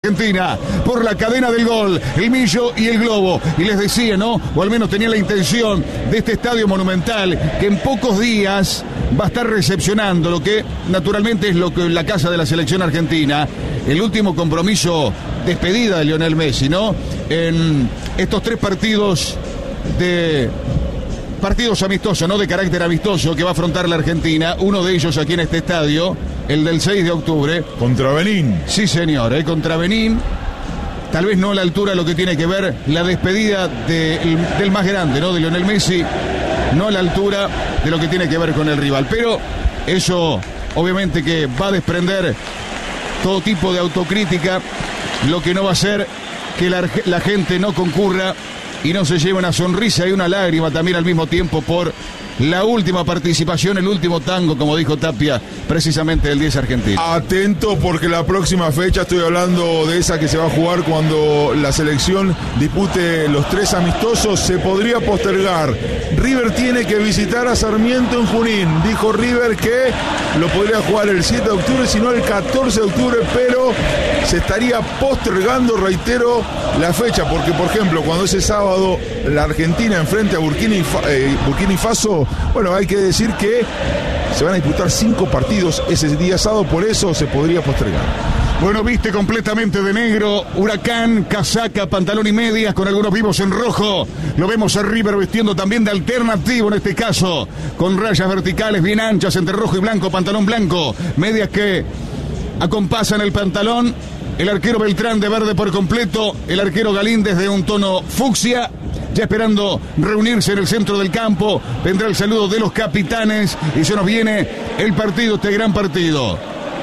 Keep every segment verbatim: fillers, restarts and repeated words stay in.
Argentina, por la cadena del Gol, el Millo y el Globo. Y les decía, ¿no? O al menos tenía la intención de este estadio monumental, que en pocos días va a estar recepcionando lo que naturalmente es lo que la casa de la selección argentina, el último compromiso, despedida de Lionel Messi, ¿no? En estos tres partidos de... partidos amistosos, ¿no? De carácter amistoso que va a afrontar la Argentina, uno de ellos aquí en este estadio, el del seis de octubre. Contra Benín. Sí, señor, ¿eh? Contra Benín. Tal vez no a la altura de lo que tiene que ver la despedida de, el, del más grande, ¿no? De Lionel Messi, no a la altura de lo que tiene que ver con el rival. Pero eso, obviamente que va a desprender todo tipo de autocrítica, lo que no va a hacer que la, la gente no concurra y no se lleve una sonrisa y una lágrima también al mismo tiempo por la última participación, el último tango, como dijo Tapia, precisamente del diez argentino. Atento, porque la próxima fecha, estoy hablando de esa que se va a jugar cuando la selección dispute los tres amistosos, se podría postergar. River tiene que visitar a Sarmiento en Junín. Dijo River que lo podría jugar el siete de octubre, sino el catorce de octubre, pero se estaría postergando, reitero, la fecha, porque por ejemplo, cuando ese sábado la Argentina enfrente a Burkina, eh, Burkina Faso, bueno, hay que decir que se van a disputar cinco partidos ese día sábado, por eso se podría postergar. Bueno, viste completamente de negro, Huracán, casaca, pantalón y medias con algunos vivos en rojo. Lo vemos a River vistiendo también de alternativo en este caso, con rayas verticales bien anchas entre rojo y blanco, pantalón blanco, medias que acompasan el pantalón. El arquero Beltrán de verde por completo, el arquero Galíndez de un tono fucsia, ya esperando reunirse en el centro del campo. Vendrá el saludo de los capitanes y se nos viene el partido, este gran partido.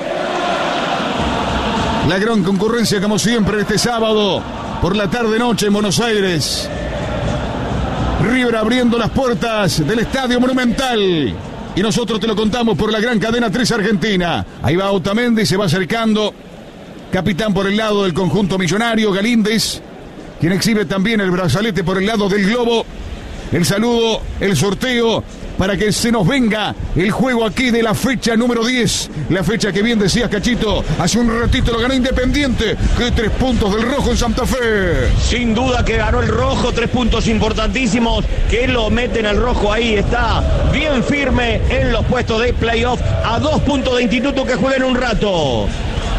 La gran concurrencia, como siempre, este sábado por la tarde-noche en Buenos Aires. River abriendo las puertas del Estadio Monumental. Y nosotros te lo contamos por la gran cadena tres Argentina. Ahí va Otamendi, se va acercando. Capitán por el lado del conjunto millonario, Galíndez, quien exhibe también el brazalete por el lado del globo. El saludo, el sorteo, para que se nos venga el juego aquí de la fecha número diez. La fecha que bien decías, Cachito, hace un ratito lo ganó Independiente. Que tres puntos del rojo en Santa Fe. Sin duda que ganó el rojo, tres puntos importantísimos, que lo meten al rojo ahí. Está bien firme en los puestos de playoff, a dos puntos de Instituto que juega en un rato.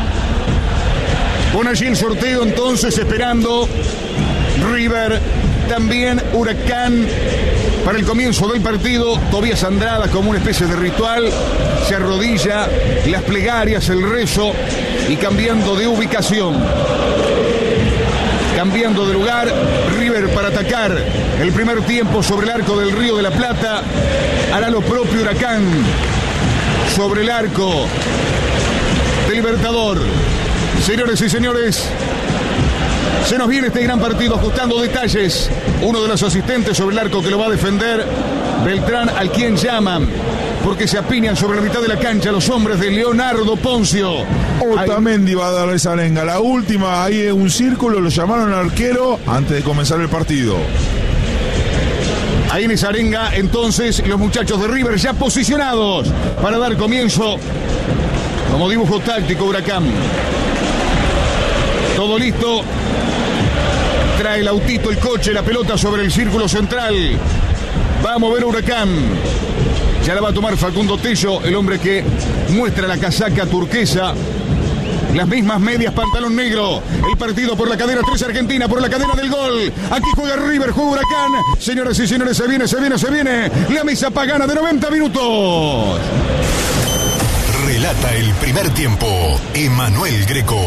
Pone allí el sorteo entonces, esperando River, también Huracán. Para el comienzo del partido, Tobías Andrada, como una especie de ritual, se arrodilla, las plegarias, el rezo, y cambiando de ubicación, cambiando de lugar, River para atacar el primer tiempo sobre el arco del Río de la Plata. Hará lo propio Huracán sobre el arco del Libertador. Señores y señores, se nos viene este gran partido, ajustando detalles. Uno de los asistentes sobre el arco que lo va a defender, Beltrán, al quien llaman, porque se apiñan sobre la mitad de la cancha los hombres de Leonardo Poncio. Otamendi va a dar esa arenga. La última, ahí en un círculo, lo llamaron al arquero antes de comenzar el partido. Ahí en esa arenga, entonces, los muchachos de River ya posicionados para dar comienzo, como dibujo táctico, Huracán. Todo listo. Trae el autito, el coche, la pelota sobre el círculo central. Va a mover Huracán. Ya la va a tomar Facundo Tello, el hombre que muestra la casaca turquesa. Las mismas medias, pantalón negro. El partido por la cadena tres Argentina, por la cadena del Gol. Aquí juega River, juega Huracán. Señoras y señores, se viene, se viene, se viene. La misa pagana de noventa minutos. Relata el primer tiempo Emanuel Greco.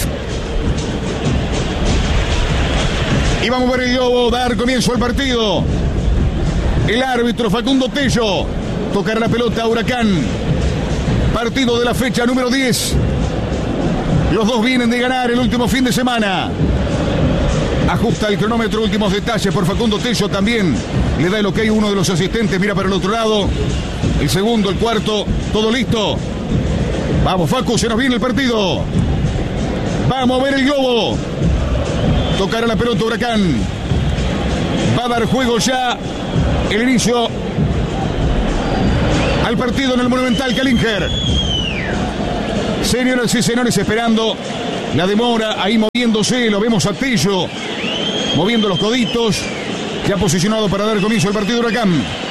Y vamos a ver el globo, dar comienzo al partido. El árbitro Facundo Tello tocará la pelota a Huracán. Partido de la fecha número diez. Los dos vienen de ganar el último fin de semana. Ajusta el cronómetro, últimos detalles por Facundo Tello también. Le da el ok uno de los asistentes, mira para el otro lado. El segundo, el cuarto, todo listo. Vamos, Facu, se nos viene el partido. Vamos a ver el globo. Tocará la pelota Huracán. Va a dar juego ya. El inicio al partido en el Monumental Calinger. Señoras y señores, esperando La demora ahí moviéndose, lo vemos a Tello moviendo los coditos, ya posicionado para dar comienzo al partido Huracán.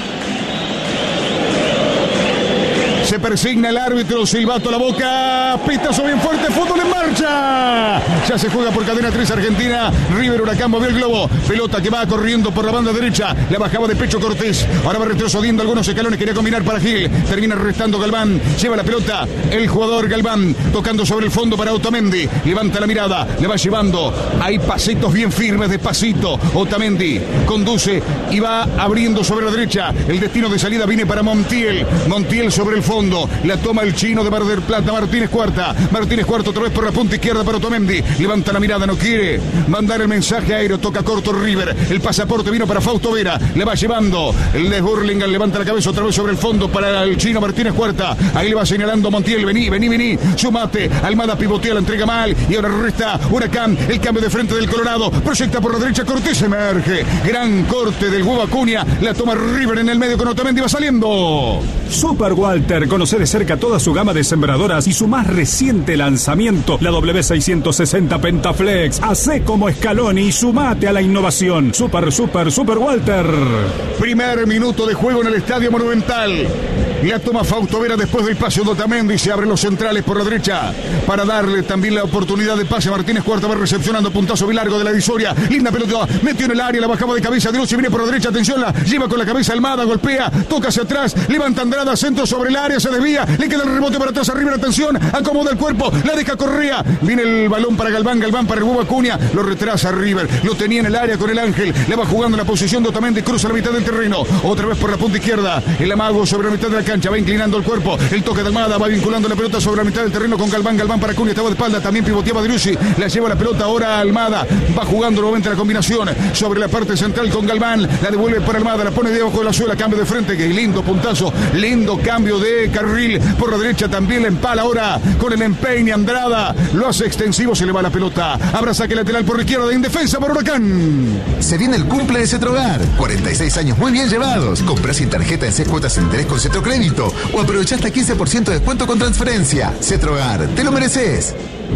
Se persigna el árbitro, silbato a la boca, pitazo bien fuerte, fútbol en marcha. Ya se juega por cadena tres Argentina. River Huracán movió el globo. Pelota que va corriendo por la banda derecha. La bajaba de pecho Cortés. Ahora va retrocediendo algunos escalones. Quería combinar para Gil. Termina restando Galván. Lleva la pelota el jugador Galván. Tocando sobre el fondo para Otamendi. Levanta la mirada. Le va llevando. Hay pasitos bien firmes, despacito. Otamendi conduce y va abriendo sobre la derecha. El destino de salida viene para Montiel. Montiel sobre el fondo. La toma el chino de Mar del Plata, Martínez Cuarta. Martínez Cuarta otra vez por la punta izquierda para Otamendi. Levanta la mirada, no quiere mandar el mensaje aéreo. Toca corto River. El pasaporte vino para Fausto Vera. Le va llevando. El de Hurlingham levanta la cabeza otra vez sobre el fondo para el chino Martínez Cuarta. Ahí le va señalando Montiel. Vení, vení, vení. Sumate. Almada pivotea, la entrega mal. Y ahora resta Huracán. El cambio de frente del Colorado. Proyecta por la derecha. Cortés emerge. Gran corte del huevo Acuña. La toma River en el medio con Otamendi. Va saliendo. Super Walter. Conoce de cerca toda su gama de sembradoras y su más reciente lanzamiento, la W seiscientos sesenta Pentaflex. Hacé como Scaloni y sumate a la innovación. Super, super, super Walter. Primer minuto de juego en el Estadio Monumental. La toma Fausto Vera después del pase de Otamendi. Se abren los centrales por la derecha para darle también la oportunidad de pase. Martínez Cuarta va recepcionando puntazo bien largo de la divisoria. Linda pelota, metió en el área, la bajaba de cabeza. De Lucy viene por la derecha, atención, la lleva con la cabeza Almada, golpea, toca hacia atrás, levanta Andrada, centro sobre el área, se desvía, le queda el rebote para atrás arriba, atención, acomoda el cuerpo, la deja Correa. Viene el balón para Galván, Galván para el huevo Acuña, lo retrasa River, lo tenía en el área con el Ángel, le va jugando en la posición de Otamendi, cruza la mitad del terreno, otra vez por la punta izquierda, el amago sobre la mitad de la cancha, va inclinando el cuerpo, el toque de Almada, va vinculando la pelota sobre la mitad del terreno con Galván, Galván para Acuña, estaba de espalda, también pivoteaba Driussi, la lleva la pelota ahora Almada, va jugando nuevamente la combinación sobre la parte central con Galván, la devuelve para Almada, la pone debajo de la suela, cambio de frente, que lindo puntazo, lindo cambio de carril, por la derecha también la empala ahora con el empeine Andrada, lo hace extensivo, se le va la pelota, habrá saque lateral por la izquierda de indefensa para Huracán. Se viene el cumple de Cetrogar, cuarenta y seis años muy bien llevados, compras sin tarjeta en seis cuotas en interés con Cetrocrédito o aprovechá hasta quince por ciento de descuento con transferencia. Cetrogar, te lo mereces.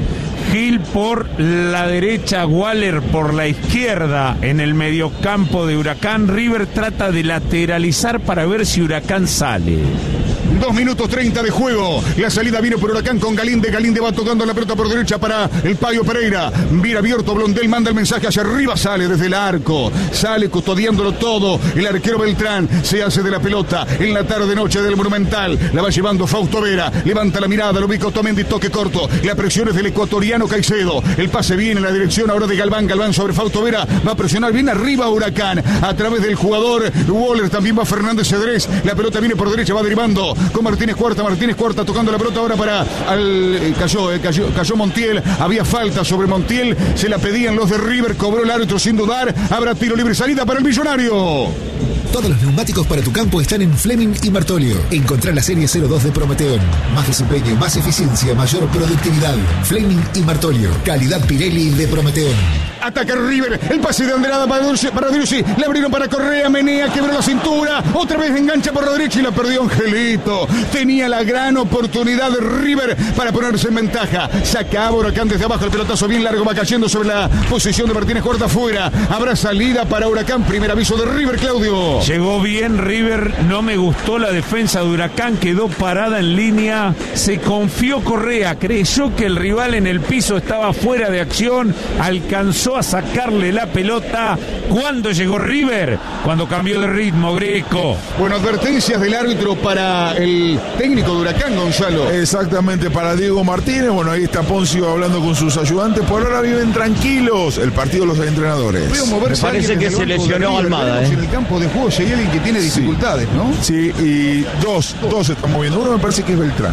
Gil por la derecha, Waller por la izquierda en el mediocampo de Huracán. River trata de lateralizar para ver si Huracán sale. Dos minutos treinta de juego. La salida viene por Huracán con Galinde. Galinde va tocando la pelota por derecha para el Payo Pereira. Mira abierto, Blondel manda el mensaje hacia arriba. Sale desde el arco. Sale custodiándolo todo. El arquero Beltrán se hace de la pelota en la tarde-noche del Monumental. La va llevando Fausto Vera. Levanta la mirada, lo ubica Otamendi, toque corto. La presión es del ecuatoriano Caicedo. El pase viene en la dirección ahora de Galván. Galván sobre Fausto Vera. Va a presionar bien arriba Huracán. A través del jugador Waller. También va Fernández Cedrés. La pelota viene por derecha, va derivando con Martínez Cuarta, Martínez Cuarta tocando la pelota ahora para al, eh, cayó, eh, cayó, cayó Montiel, había falta sobre Montiel, se la pedían los de River, cobró el árbitro sin dudar, habrá tiro libre, salida para el Millonario. Todos los neumáticos para tu campo están en Fleming y Martolio. Encontrá la serie cero dos de Prometeon. Más desempeño, más eficiencia, mayor productividad. Fleming y Martolio. Calidad Pirelli de Prometeon. Ataca River, el pase de Andrada para Driussi, para Driussi, le abrieron para Correa, menea, quebró la cintura, otra vez engancha por la derecha y la perdió Angelito. Tenía la gran oportunidad de River para ponerse en ventaja. Sacaba Huracán desde abajo, el pelotazo bien largo va cayendo sobre la posición de Martínez Cuarta afuera. Habrá salida para Huracán, primer aviso de River, Claudio. Llegó bien River, no me gustó la defensa de Huracán, quedó parada en línea, se confió Correa, creyó que el rival en el piso estaba fuera de acción, alcanzó a sacarle la pelota. ¿Cuándo llegó River? Cuando cambió de ritmo, Greco. Bueno, advertencias del árbitro para el técnico de Huracán, Gonzalo. Exactamente, para Diego Martínez. Bueno, ahí está Poncio hablando con sus ayudantes. Por ahora viven tranquilos. El partido de los entrenadores. Me parece que se lesionó Almada. ¿eh? En el campo de juego, si hay alguien que tiene dificultades, sí. ¿no? Sí, y dos, dos se están moviendo. Uno me parece que es Beltrán.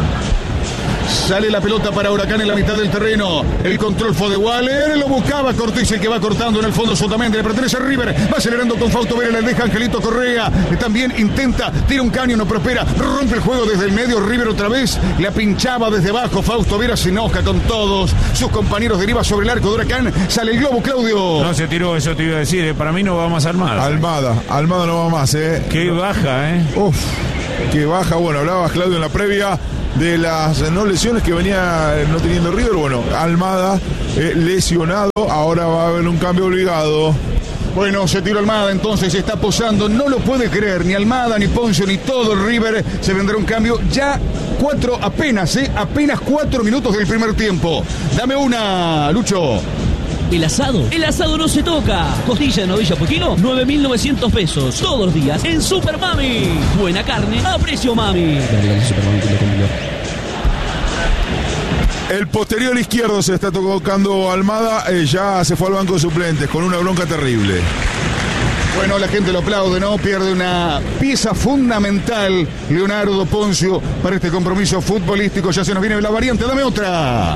Sale la pelota para Huracán en la mitad del terreno. El control fue de Waller. Lo buscaba Cortés, el que va cortando en el fondo Sotamendi. Le pertenece a River. Va acelerando con Fausto Vera. Le deja Angelito Correa. También intenta, tira un caño, no prospera. Rompe el juego desde el medio. River otra vez. La pinchaba desde abajo. Fausto Vera se enoja con todos sus compañeros. Deriva sobre el arco de Huracán. Sale el globo, Claudio. No se tiró, eso te iba a decir. ¿eh? Para mí no va más Almada. Almada. Almada no va más, ¿eh? Qué baja, ¿eh? Uf. Que baja, bueno, hablabas Claudio en la previa de las no lesiones que venía no teniendo River. Bueno, Almada eh, lesionado, ahora va a haber un cambio obligado. Bueno, se tiró Almada, entonces se está posando, no lo puede creer, ni Almada, ni Poncio, ni todo el River, se vendrá un cambio, ya cuatro apenas, ¿eh? Apenas cuatro minutos del primer tiempo. Dame una, Lucho. El asado, el asado no se toca. Costilla de novilla por kilo, nueve mil novecientos pesos, todos los días en Super Mami. Buena carne a precio Mami. El posterior izquierdo se está tocando Almada, eh, ya se fue al banco de suplentes con una bronca terrible. Bueno, la gente lo aplaude, ¿no? Pierde una pieza fundamental, Leonardo Poncio, para este compromiso futbolístico. Ya se nos viene la variante, dame otra.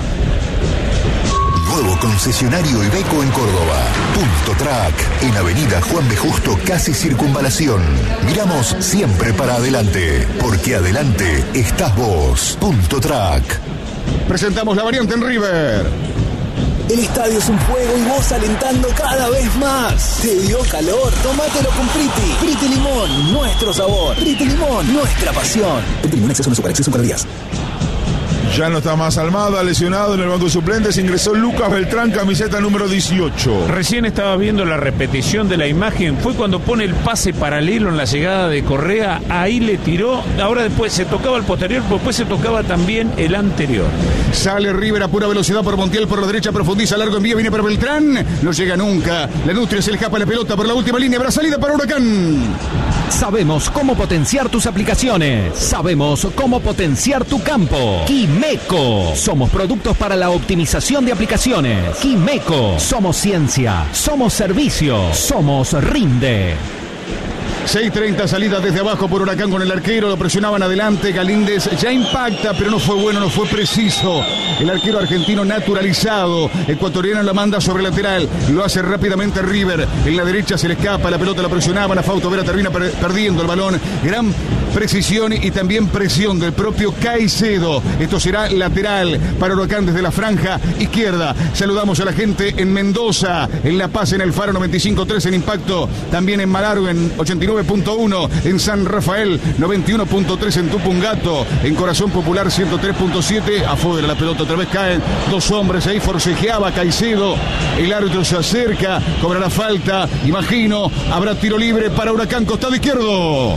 Nuevo concesionario Iveco en Córdoba. Punto Track, en Avenida Juan B. Justo, casi Circunvalación. Miramos siempre para adelante, porque adelante estás vos. Punto Track. Presentamos la variante en River. El estadio es un fuego y vos alentando cada vez más. ¿Te dio calor? Tómatelo con Priti. Priti Limón, nuestro sabor. Priti Limón, nuestra pasión. Priti Limón, exceso no azúcar, exceso en calorías. Ya no está más Almada, lesionado en el banco de suplentes. Ingresó Lucas Beltrán, camiseta número dieciocho. Recién estaba viendo la repetición de la imagen. Fue cuando pone el pase paralelo en la llegada de Correa. Ahí le tiró. Ahora después se tocaba el posterior, después se tocaba también el anterior. Sale River a pura velocidad por Montiel, por la derecha, profundiza, largo envío, viene para Beltrán. No llega nunca. La Nutria se le escapa la pelota por la última línea. Habrá salida para Huracán. Sabemos cómo potenciar tus aplicaciones. Sabemos cómo potenciar tu campo. Quimeco. Somos productos para la optimización de aplicaciones. Quimeco. Somos ciencia. Somos servicio. Somos Rinde. seis treinta, salida desde abajo por Huracán con el arquero, lo presionaban adelante, Galíndez ya impacta, pero no fue bueno, no fue preciso. El arquero argentino naturalizado, ecuatoriano la manda sobre el lateral, lo hace rápidamente River, en la derecha se le escapa, la pelota la presionaban, a Fausto Vera termina per perdiendo el balón, gran precisión y también presión del propio Caicedo. Esto será lateral para Huracán desde la franja izquierda. Saludamos a la gente en Mendoza, en La Paz, en el Faro noventa y cinco punto tres, en Impacto, también en Malargo en ochenta y nueve punto uno, en San Rafael noventa y uno punto tres, en Tupungato, en Corazón Popular ciento tres punto siete. Afuera la pelota, otra vez caen dos hombres, ahí forcejeaba Caicedo, el árbitro se acerca, cobrará falta, imagino, habrá tiro libre para Huracán, costado izquierdo.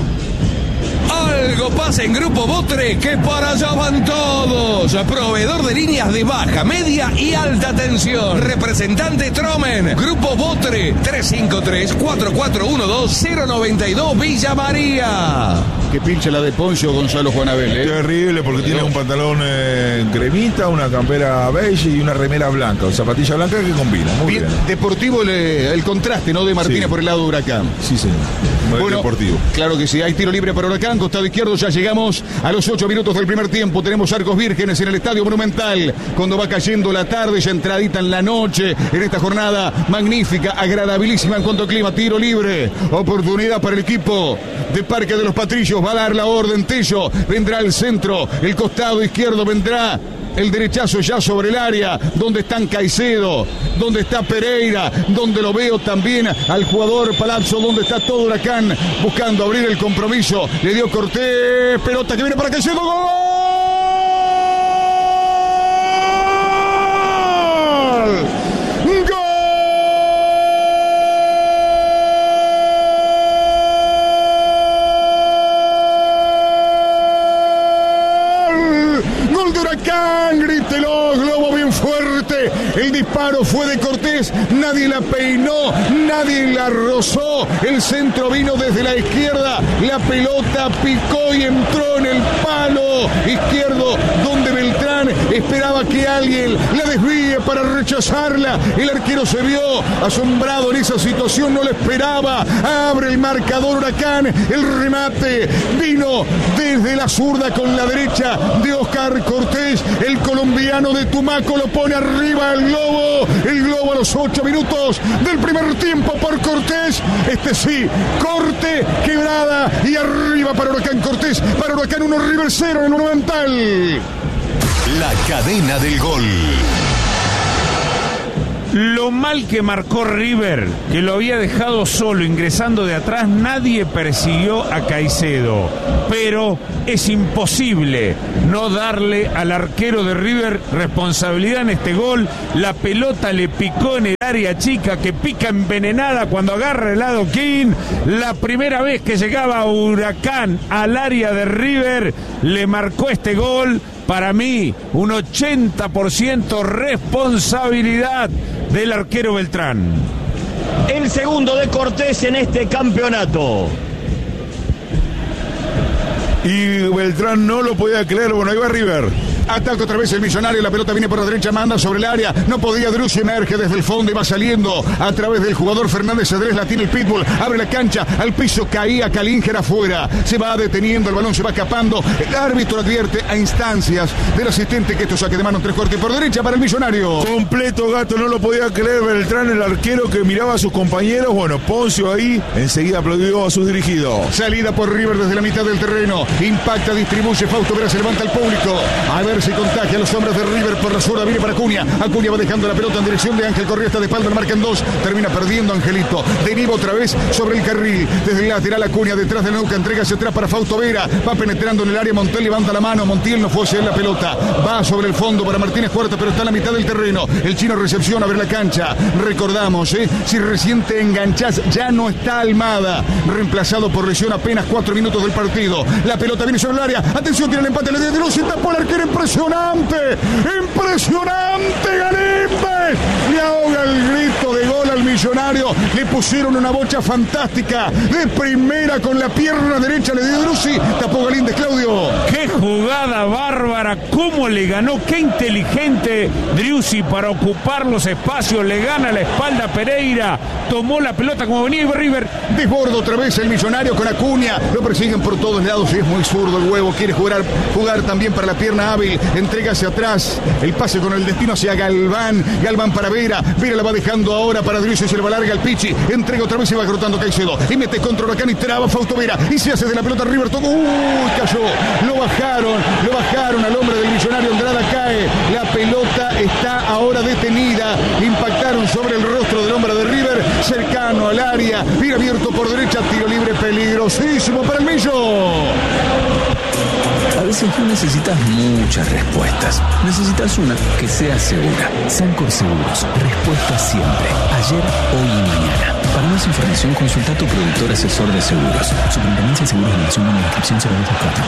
Algo pasa en Grupo Botre, que para allá van todos. Proveedor de líneas de baja, media y alta tensión. Representante Tromen. Grupo Botre, tres cinco tres, cuatro cuatro uno dos, cero nueve dos, Villa María. Que pincha la de Poncio Gonzalo Juanabel, ¿eh? Terrible, porque tiene un pantalón eh, cremita, una campera beige y una remera blanca, o zapatilla blanca que combina. Muy bien, bien. Deportivo el, el contraste, ¿no? De Martínez, sí, por el lado de Huracán. Sí, señor. Bueno, deportivo. Claro que sí, hay tiro libre para Huracán, costado izquierdo, ya llegamos a los ocho minutos del primer tiempo, tenemos arcos vírgenes en el Estadio Monumental, cuando va cayendo la tarde, ya entradita en la noche, en esta jornada magnífica, agradabilísima en cuanto a clima, tiro libre, oportunidad para el equipo de Parque de los Patrillos, va a dar la orden Tello, vendrá al centro, el costado izquierdo vendrá el derechazo ya sobre el área, donde están Caicedo, donde está Pereira, donde lo veo también al jugador Palazzo, donde está todo Huracán, buscando abrir el compromiso, le dio Cortés, pelota que viene para Caicedo, ¡gol! Grítelo, Globo, bien fuerte. El disparo fue de Cortés, nadie la peinó, nadie la rozó. El centro vino desde la izquierda, la pelota picó y entró en el palo izquierdo, donde Beltrán esperaba que alguien la desvíe para rechazarla. El arquero se vio asombrado en esa situación, no la esperaba. Abre el marcador Huracán, el remate vino desde la zurda con la derecha de Oscar Cortés. El colombiano de Tumaco lo pone arriba al Globo. El Globo a los ocho minutos del primer tiempo por Cortés. Este sí, corte, quebrada y arriba para Huracán Cortés. Para Huracán uno, River cero en el Monumental. La cadena del gol. Lo mal que marcó River, que lo había dejado solo ingresando de atrás, nadie persiguió a Caicedo. Pero es imposible no darle al arquero de River responsabilidad en este gol. La pelota le picó en el área chica, que pica envenenada cuando agarra el adoquín. La primera vez que llegaba Huracán al área de River, le marcó este gol. Para mí, un ochenta por ciento responsabilidad del arquero Beltrán. El segundo de Cortés en este campeonato. Y Beltrán no lo podía creer. Bueno, ahí va River. Ataca otra vez el Millonario, la pelota viene por la derecha, manda sobre el área, no podía Driussi, emerge desde el fondo y va saliendo a través del jugador Fernández Cedrés, la tiene el Pitbull, abre la cancha, al piso caía Calínger afuera, se va deteniendo, el balón se va escapando, el árbitro advierte a instancias del asistente que esto saque de mano, tres cortes por derecha para el Millonario. Completo, Gato, no lo podía creer Beltrán, el arquero que miraba a sus compañeros. Bueno, Poncio ahí enseguida aplaudió a sus dirigidos. Salida por River desde la mitad del terreno, impacta, distribuye, Fausto Vera se levanta al público, a ver si contagia a los hombres de River por la zurda, viene para Acuña, Acuña va dejando la pelota en dirección de Ángel Correa, está de espalda, marcan dos, termina perdiendo Angelito, deriva otra vez sobre el carril, desde el lateral Acuña, detrás de Neuca, entrega hacia atrás para Fausto Vera, va penetrando en el área, Montiel levanta la mano, Montiel no fue hacia la pelota, va sobre el fondo para Martínez Cuarta, pero está en la mitad del terreno, el chino recepciona a ver la cancha, recordamos, ¿eh? si recién te enganchás, ya no está Almada, reemplazado por lesión apenas cuatro minutos del partido, la pelota viene sobre el área, atención, tiene el empate, le dio de luz, tapó el arquero, impresionante, impresionante Galíndez, le ahoga el grito de gol al Millonario, le pusieron una bocha fantástica, de primera con la pierna derecha le dio Driussi, tapó Galíndez, Claudio. Qué jugada bárbara, cómo le ganó, qué inteligente Driussi para ocupar los espacios, le gana la espalda a Pereira, tomó la pelota como venía y River. Desborda otra vez el Millonario con Acuña, lo persiguen por todos lados y es muy zurdo el huevo, quiere jugar, jugar también para la pierna hábil, entrega hacia atrás, el pase con el destino hacia Galván, Galván para Vera, Vera la va dejando ahora para Driussi, se le va larga al Pichi, entrega otra vez y va cortando Caicedo, y mete contra Huracán y traba Fausto Vera, y se hace de la pelota River, tocó, uy, cayó, lo bajaron, lo bajaron al hombre del Millonario, Andrada cae, la pelota está ahora detenida, impactaron sobre el rostro del hombre de River, cercano al área, bien abierto por derecha, tiro libre peligrosísimo para el Millo. A veces no necesitas muchas respuestas. Necesitas una que sea segura. Sancor Seguros. Respuesta siempre. Ayer, hoy y mañana. Para más información, consulta a tu productor asesor de seguros. Superintendencia de Seguros de Nación, número de inscripción cero dos dos cuatro.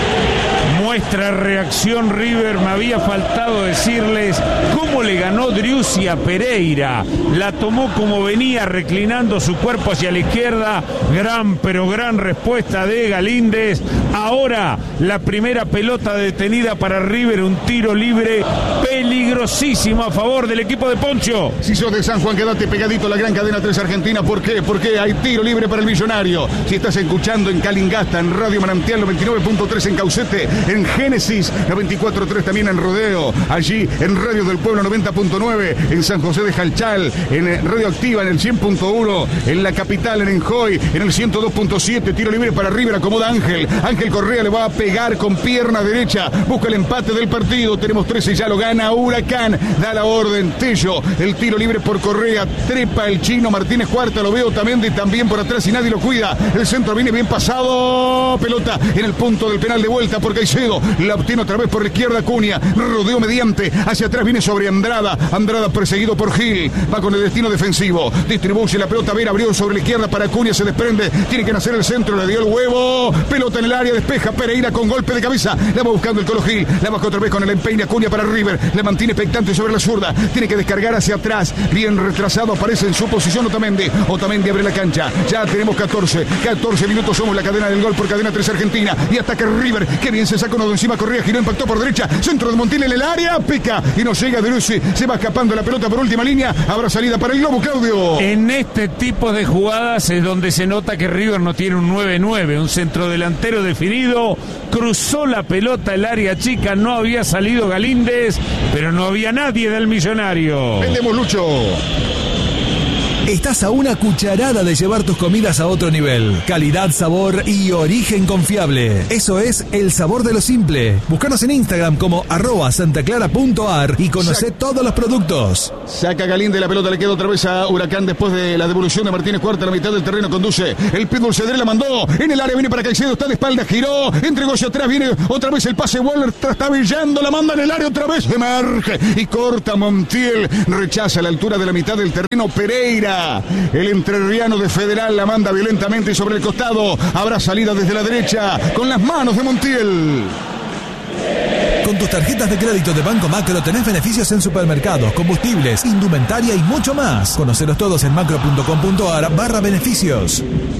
Muestra reacción River, me había faltado decirles cómo le ganó Driussi a Pereira, la tomó como venía reclinando su cuerpo hacia la izquierda, gran pero gran respuesta de Galíndez, ahora la primera pelota detenida para River, un tiro libre peligrosísimo a favor del equipo de Poncio. Si sos de San Juan, quédate pegadito a la gran cadena tres Argentina, ¿por qué? Porque hay tiro libre para el Millonario, si estás escuchando en Calingasta, en Radio Manantial noventa y nueve punto tres en Caucete, en Génesis noventa y cuatro punto tres también en Rodeo, allí en Radio del Pueblo noventa punto nueve, en San José de Jalchal, en Radio Activa en el cien punto uno, en la capital en Enjoy, en el ciento dos punto siete, tiro libre para River, acomoda Ángel, Ángel Correa le va a pegar con pierna derecha, busca el empate del partido, tenemos trece, ya lo gana Huracán, da la orden Tello, el tiro libre por Correa, trepa el chino Martínez Cuarta, lo veo también de también por atrás y nadie lo cuida, el centro viene bien pasado, pelota en el punto del penal de vuelta por Caicedo, la obtiene otra vez por la izquierda Acuña, rodeo mediante, hacia atrás viene sobre Andrada, Andrada perseguido por Gil, va con el destino defensivo, distribuye la pelota, Vera abrió sobre la izquierda para Acuña, se desprende, tiene que nacer el centro, le dio el huevo, pelota en el área, despeja Pereira con golpe de cabeza, la va buscando el Colo Gil, la baja otra vez con el empeine Acuña para River, la mantiene expectante sobre la zurda, tiene que descargar hacia atrás, bien retrasado, aparece en su posición Otamendi, Otamendi abre la cancha, ya tenemos catorce, catorce minutos, somos la cadena del gol por cadena tres Argentina, y ataca River, que bien se saca uno de encima, Correa, giró, impactó por derecha, centro de Montiel en el área, pica, y no llega Driussi, se va escapando la pelota por última línea, habrá salida para el Globo, Claudio. En este tipo de jugadas es donde se nota que River no tiene un nueve nueve, un centrodelantero definido, cruzó la pelota el área chica, no había salido Galíndez, pero no había nadie del Millonario. Vendemos, Lucho. Estás a una cucharada de llevar tus comidas a otro nivel. Calidad, sabor y origen confiable. Eso es el sabor de lo simple. Búscanos en Instagram como arroba santaclara.ar y conoce Sac- todos los productos. Saca Galíndez, la pelota le queda otra vez a Huracán después de la devolución de Martínez Cuarta. A la mitad del terreno conduce el Pitbull Cedré, la mandó en el área, viene para Caicedo, está de espalda, giró, entregó hacia atrás, viene otra vez el pase, Waller está brillando, la manda en el área otra vez, emerge y corta Montiel, rechaza a la altura de la mitad del terreno Pereira, el entrerriano de Federal la manda violentamente sobre el costado, habrá salida desde la derecha con las manos de Montiel. Con tus tarjetas de crédito de Banco Macro tenés beneficios en supermercados, combustibles, indumentaria y mucho más. Conocelos todos en macro.com.ar barra beneficios.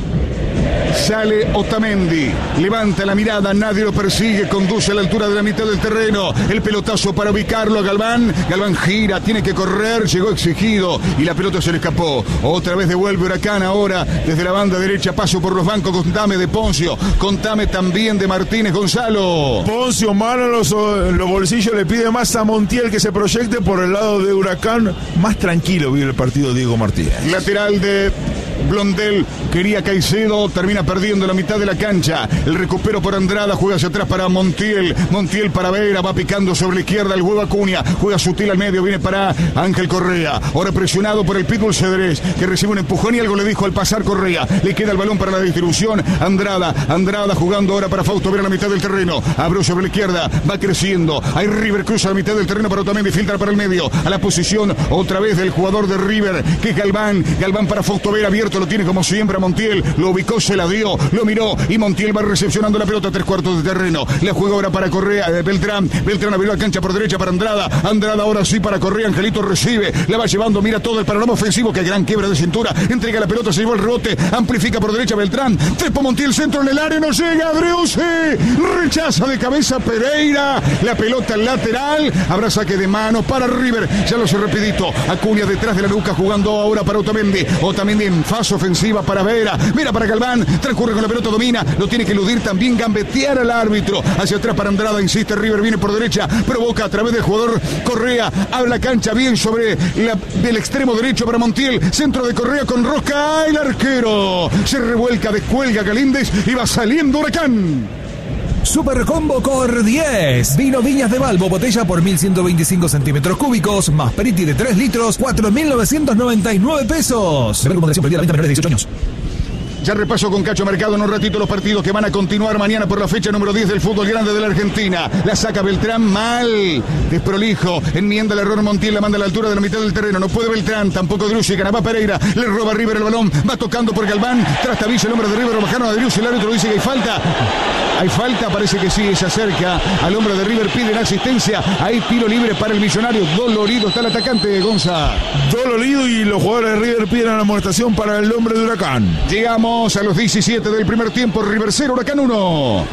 Sale Otamendi, levanta la mirada, nadie lo persigue, conduce a la altura de la mitad del terreno, el pelotazo para ubicarlo a Galván, Galván gira, tiene que correr, llegó exigido y la pelota se le escapó, otra vez devuelve Huracán ahora, desde la banda derecha, paso por los bancos, contame de Poncio, contame también de Martínez Gonzalo. Poncio, mano en los, en los bolsillos, le pide más a Montiel que se proyecte por el lado de Huracán, más tranquilo vive el partido Diego Martínez. Lateral de Blondel, quería Caicedo, termina perdiendo la mitad de la cancha, el recupero por Andrada, juega hacia atrás para Montiel, Montiel para Vera, va picando sobre la izquierda, el huevo Acuña, juega sutil al medio, viene para Ángel Correa, ahora presionado por el Pitbull Cedrés, que recibe un empujón y algo le dijo al pasar Correa, le queda el balón para la distribución, Andrada, Andrada jugando ahora para Fausto Vera a la mitad del terreno, abrió sobre la izquierda, va creciendo, hay River, cruza la mitad del terreno para Otamendi, filtra para el medio, a la posición otra vez del jugador de River, que es Galván, Galván para Fausto Vera, abierto, lo tiene como siempre a Montiel, lo ubicó, se la dio, lo miró y Montiel va recepcionando la pelota, tres cuartos de terreno, la juega ahora para Correa, de Beltrán, Beltrán abrió la cancha por derecha para Andrada, Andrada ahora sí para Correa, Angelito recibe, la va llevando, mira todo el panorama ofensivo, que gran quiebra de cintura, entrega la pelota, se llevó el rebote, amplifica por derecha Beltrán, trepa Montiel, centro en el área, no llega, Adriuse, rechaza de cabeza Pereira, la pelota lateral, habrá saque de mano para River, ya lo sé rapidito, Acuña detrás de la nuca, jugando ahora para Otamendi, Otamendi en fase ofensiva para Vera, mira para Galván, transcurre con la pelota, domina, lo tiene que eludir también, gambetear al árbitro, hacia atrás para Andrada, insiste River, viene por derecha, provoca a través del jugador Correa, abre la cancha bien sobre la, el extremo derecho para Montiel, centro de Correa con Rosca, el arquero, se revuelca, descuelga Galíndez y va saliendo Huracán. Super Combo Cor diez. Vino Viñas de Balbo, botella por mil ciento veinticinco centímetros cúbicos, más Periti de tres litros, cuatro mil novecientos noventa y nueve pesos. Beber con moderación, prohibida la venta a menores de dieciocho años. Ya repaso con Cacho Mercado en un ratito los partidos que van a continuar mañana por la fecha número diez del fútbol grande de la Argentina. La saca Beltrán mal, desprolijo, enmienda el error Montiel, la manda a la altura de la mitad del terreno. No puede Beltrán, tampoco Driussi, Canavá Pereira, le roba a River el balón, va tocando por Galván, trastabilla el hombre de River, lo bajaron a Driussi, el árbitro dice que hay falta. Hay falta, parece que sí, se acerca al hombre de River, piden asistencia, hay tiro libre para el Millonario, dolorido está el atacante, Gonza. Dolorido y los jugadores de River piden la amonestación para el hombre de Huracán. Llegamos a los diecisiete del primer tiempo, River cero, Huracán uno.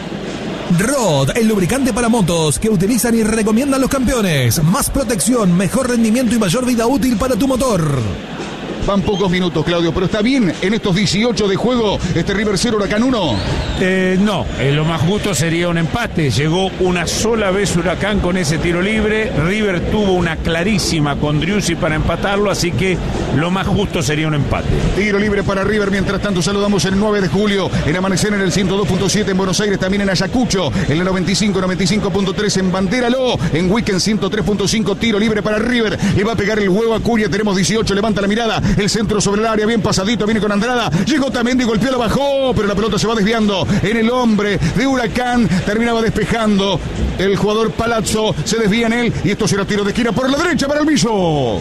Rod, el lubricante para motos que utilizan y recomiendan los campeones. Más protección, mejor rendimiento y mayor vida útil para tu motor. Van pocos minutos, Claudio, pero está bien en estos dieciocho de juego este River cero, Huracán uno. Eh, no, eh, lo más justo sería un empate. Llegó una sola vez Huracán con ese tiro libre. River tuvo una clarísima con Driussi para empatarlo, así que lo más justo sería un empate. Tiro libre para River. Mientras tanto, saludamos el nueve de julio en Amanecer en el ciento dos punto siete en Buenos Aires, también en Ayacucho, en el noventa y cinco, noventa y cinco punto tres en Bandéralo, en Weekend ciento tres punto cinco. Tiro libre para River. Le va a pegar el huevo a Acuña. Tenemos dieciocho. Levanta la mirada. El centro sobre el área, bien pasadito, viene con Andrada, llegó también y golpeó, la bajó, pero la pelota se va desviando en el hombre de Huracán, terminaba despejando el jugador Palazzo, se desvía en él y esto será tiro de esquina por la derecha para el Millo.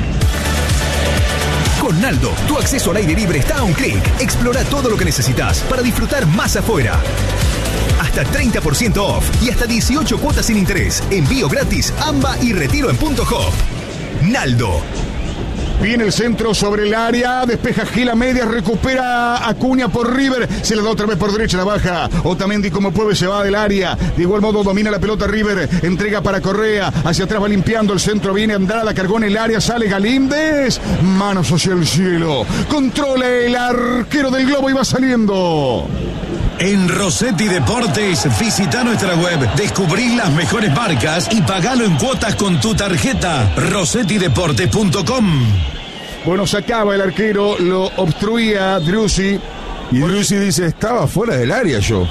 Con Naldo, tu acceso al aire libre está a un clic. Explora todo lo que necesitas para disfrutar más afuera. Hasta treinta por ciento off y hasta dieciocho cuotas sin interés. Envío gratis, AMBA y retiro en punto hop. Naldo. Viene el centro sobre el área, despeja Gil a medias, recupera Acuña por River, se le da otra vez por derecha, la baja Otamendi como puede, se va del área, de igual modo domina la pelota River, entrega para Correa, hacia atrás va limpiando el centro, viene Andrada, cargó en el área, sale Galíndez, manos hacia el cielo, controla el arquero del globo y va saliendo. En Rossetti Deportes, visita nuestra web, descubrí las mejores marcas y pagalo en cuotas con tu tarjeta. rossetti deportes punto com. Bueno, sacaba el arquero, lo obstruía Driussi. Y Driussi dice, estaba fuera del área yo.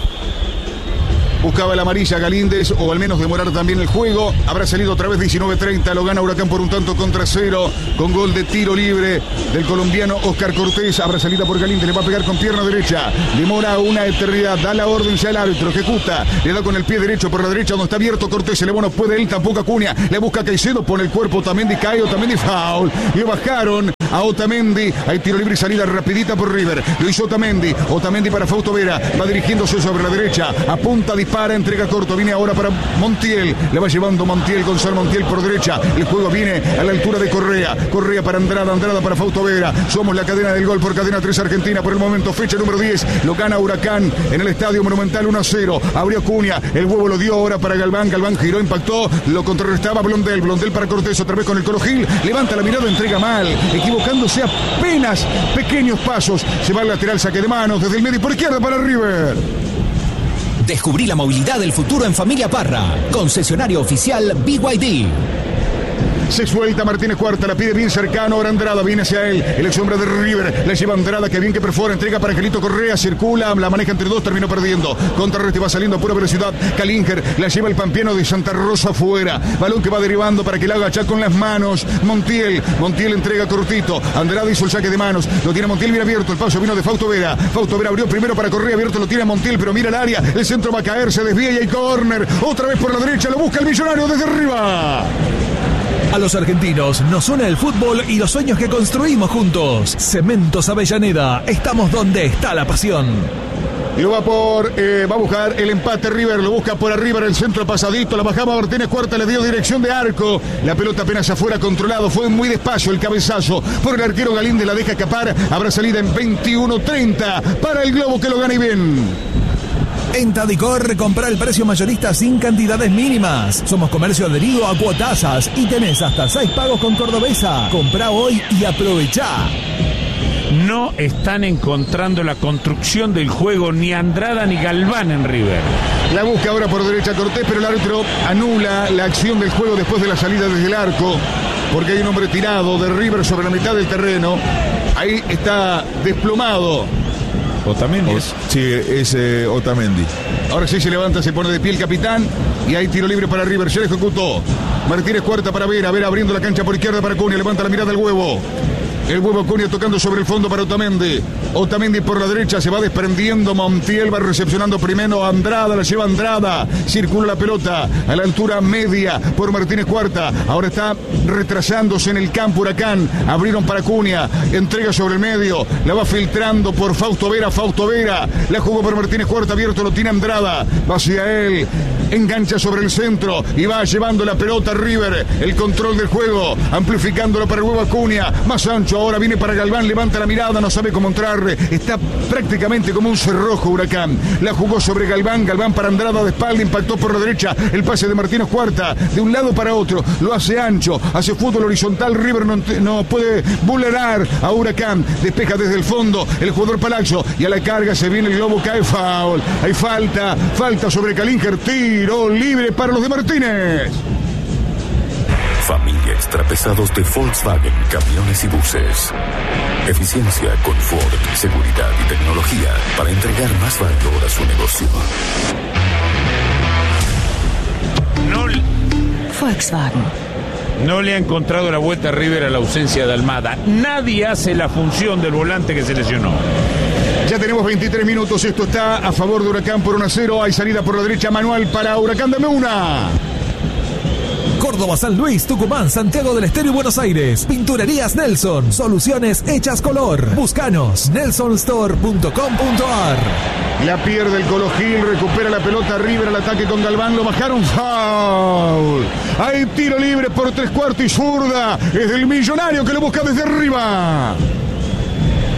Buscaba la amarilla Galíndez, o al menos demorar también el juego. Habrá salido otra vez diecinueve treinta. Lo gana Huracán por un tanto contra cero. Con gol de tiro libre del colombiano Oscar Cortés. Habrá salida por Galíndez. Le va a pegar con pierna derecha. Demora una eternidad. Da la orden ya el árbitro. Ejecuta. Le da con el pie derecho por la derecha donde está abierto Cortés. Se le bueno puede él. Tampoco Acuña. Le busca Caicedo. Pone el cuerpo. Otamendi cae. Otamendi foul. Le bajaron a Otamendi. Hay tiro libre y salida rapidita por River. Lo hizo Otamendi. Otamendi para Fausto Vera. Va dirigiéndose sobre la derecha. Apunta, dispara, entrega corto. Viene ahora para Montiel. Le va llevando Montiel, Gonzalo Montiel por derecha. El juego viene a la altura de Correa. Correa para Andrada. Andrada para Fausto Vera. Somos la cadena del gol por Cadena tres Argentina. Por el momento, fecha número diez. Lo gana Huracán en el Estadio Monumental uno a cero. Abrió Acuña. El huevo lo dio ahora para Galván. Galván giró, impactó. Lo contrarrestaba Blondel. Blondel para Cortés. Otra vez con el Colo Gil. Levanta la mirada, entrega mal. Equivocándose apenas pequeños pasos. Se va al lateral, saque de manos desde el medio por izquierda para River. Descubrí la movilidad del futuro en Familia Parra. Concesionario oficial B Y D. Se suelta Martínez Cuarta, la pide bien cercano, ahora Andrada viene hacia él, el ex hombre de River, la lleva Andrada, que bien que perfora, entrega para Angelito Correa, circula, la maneja entre dos, terminó perdiendo, contrarreste va saliendo a pura velocidad, Calinger, la lleva el pampeano de Santa Rosa afuera, balón que va derivando para que la haga ya con las manos, Montiel, Montiel entrega cortito, Andrada hizo el saque de manos, lo tiene Montiel bien abierto, el paso vino de Fausto Vera, Fausto Vera abrió primero para Correa, abierto lo tiene Montiel, pero mira el área, el centro va a caer, se desvía y hay córner, otra vez por la derecha, lo busca el millonario desde arriba. A los argentinos nos une el fútbol y los sueños que construimos juntos. Cementos Avellaneda, estamos donde está la pasión. Y lo va por, eh, va a buscar el empate River, lo busca por arriba en el centro pasadito, la bajaba Martínez Cuarta, le dio dirección de arco, la pelota apenas afuera controlado, fue muy despacio el cabezazo, por el arquero Galíndez la deja escapar, habrá salida en veintiuno treinta para el Globo que lo gana y bien. En Tadicor, compra el precio mayorista sin cantidades mínimas. Somos comercio adherido a cuotasas y tenés hasta seis pagos con Cordobesa. Comprá hoy y aprovechá. No están encontrando la construcción del juego ni Andrada ni Galván en River. La busca ahora por derecha Cortés, pero el árbitro anula la acción del juego después de la salida desde el arco, porque hay un hombre tirado de River sobre la mitad del terreno. Ahí está desplomado. Otamendi. Es. Sí, es eh, Otamendi. Ahora sí se levanta, se pone de pie el capitán y hay tiro libre para River. Ya ejecutó. Martínez Cuarta para Vera. Vera abriendo la cancha por izquierda para Cunha. Levanta la mirada al huevo. El huevo Cunha tocando sobre el fondo para Otamendi. Otamendi por la derecha se va desprendiendo. Montiel va recepcionando primero a Andrada. La lleva Andrada. Circula la pelota a la altura media por Martínez Cuarta. Ahora está retrasándose en el campo Huracán. Abrieron para Cunha. Entrega sobre el medio. La va filtrando por Fausto Vera. Fausto Vera. La jugó por Martínez Cuarta. Abierto lo tiene Andrada. Va hacia él. Engancha sobre el centro y va llevando la pelota a River. El control del juego. Amplificándolo para el huevo Cunha. Más ancho. Ahora viene para Galván, levanta la mirada, no sabe cómo entrar. Está prácticamente como un cerrojo Huracán. La jugó sobre Galván, Galván para Andrada de espalda, impactó por la derecha. El pase de Martínez Cuarta, de un lado para otro. Lo hace ancho, hace fútbol horizontal. River no, no puede vulnerar a Huracán. Despeja desde el fondo el jugador Palazzo. Y a la carga se viene el globo, cae foul. Hay falta, falta sobre Calinger. Tiro libre para los de Martínez. Familia Extrapesados de Volkswagen, camiones y buses. Eficiencia, confort, seguridad y tecnología para entregar más valor a su negocio. No, Volkswagen. No le ha encontrado la vuelta a River a la ausencia de Almada. Nadie hace la función del volante que se lesionó. Ya tenemos veintitrés minutos. Esto está a favor de Huracán por uno a cero. Hay salida por la derecha manual para Huracán. Dame una. Córdoba, San Luis, Tucumán, Santiago del Estero y Buenos Aires. Pinturerías Nelson. Soluciones hechas color. Búscanos. nelson store punto com punto a r. La pierde el Colo Gil. Recupera la pelota River al ataque con Galván. Lo bajaron. Foul. Hay tiro libre por tres cuartos y zurda. Es del millonario que lo busca desde arriba.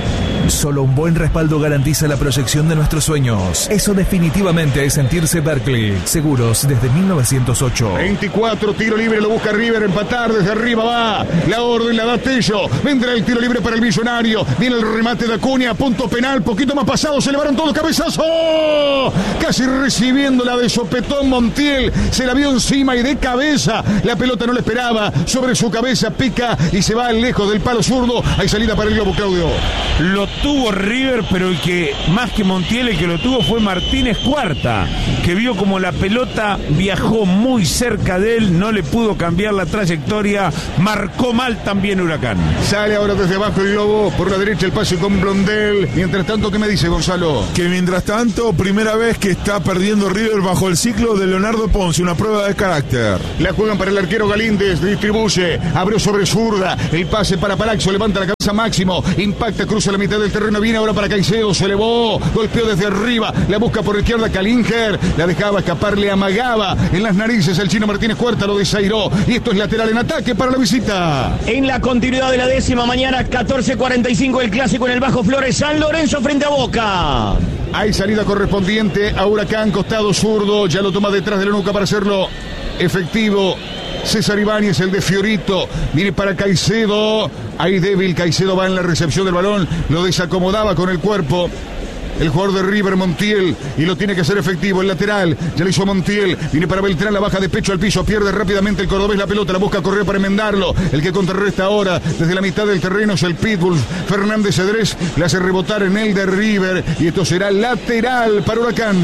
Solo un buen respaldo garantiza la proyección de nuestros sueños. Eso definitivamente es sentirse Berkeley. Seguros desde mil novecientos ocho. veinticuatro, tiro libre, lo busca River, empatar, desde arriba va. La orden la da Tello. Vendrá el tiro libre para el Millonario. Viene el remate de Acuña, punto penal, poquito más pasado, se elevaron todos, cabezazo. Casi recibiendo la de sopetón Montiel. Se la vio encima y de cabeza. La pelota no le esperaba. Sobre su cabeza pica y se va lejos del palo zurdo. Hay salida para el Globo, Claudio. Lo tuvo River, pero el que más que Montiel, el que lo tuvo fue Martínez Cuarta, que vio como la pelota viajó muy cerca de él, no le pudo cambiar la trayectoria, marcó mal también Huracán. Sale ahora desde abajo el Globo, por la derecha el pase con Blondel. Mientras tanto, ¿qué me dice Gonzalo? Que mientras tanto, primera vez que está perdiendo River bajo el ciclo de Leonardo Ponce, una prueba de carácter. La juegan para el arquero Galíndez, distribuye, abrió sobre zurda, el pase para Palacio, levanta la cabeza Máximo, impacta, cruza la mitad del terreno, viene ahora para Caicedo, se elevó, golpeó desde arriba, la busca por izquierda Kalinger, la dejaba escapar, le amagaba en las narices el chino Martínez Cuarta, lo desairó, y esto es lateral en ataque para la visita. En la continuidad de la décima mañana, catorce cuarenta y cinco, el clásico en el Bajo Flores, San Lorenzo frente a Boca. Hay salida correspondiente a Huracán, costado zurdo, ya lo toma detrás de la nuca para hacerlo efectivo. César Ibáñez, el de Fiorito, viene para Caicedo, ahí débil, Caicedo va en la recepción del balón, lo desacomodaba con el cuerpo. El jugador de River, Montiel, y lo tiene que hacer efectivo. El lateral, ya lo hizo Montiel. Viene para Beltrán, la baja de pecho al piso. Pierde rápidamente el cordobés la pelota, la busca correr para enmendarlo. El que contrarresta ahora desde la mitad del terreno es el Pitbull. Fernández Cedrés le hace rebotar en el de River. Y esto será lateral para Huracán.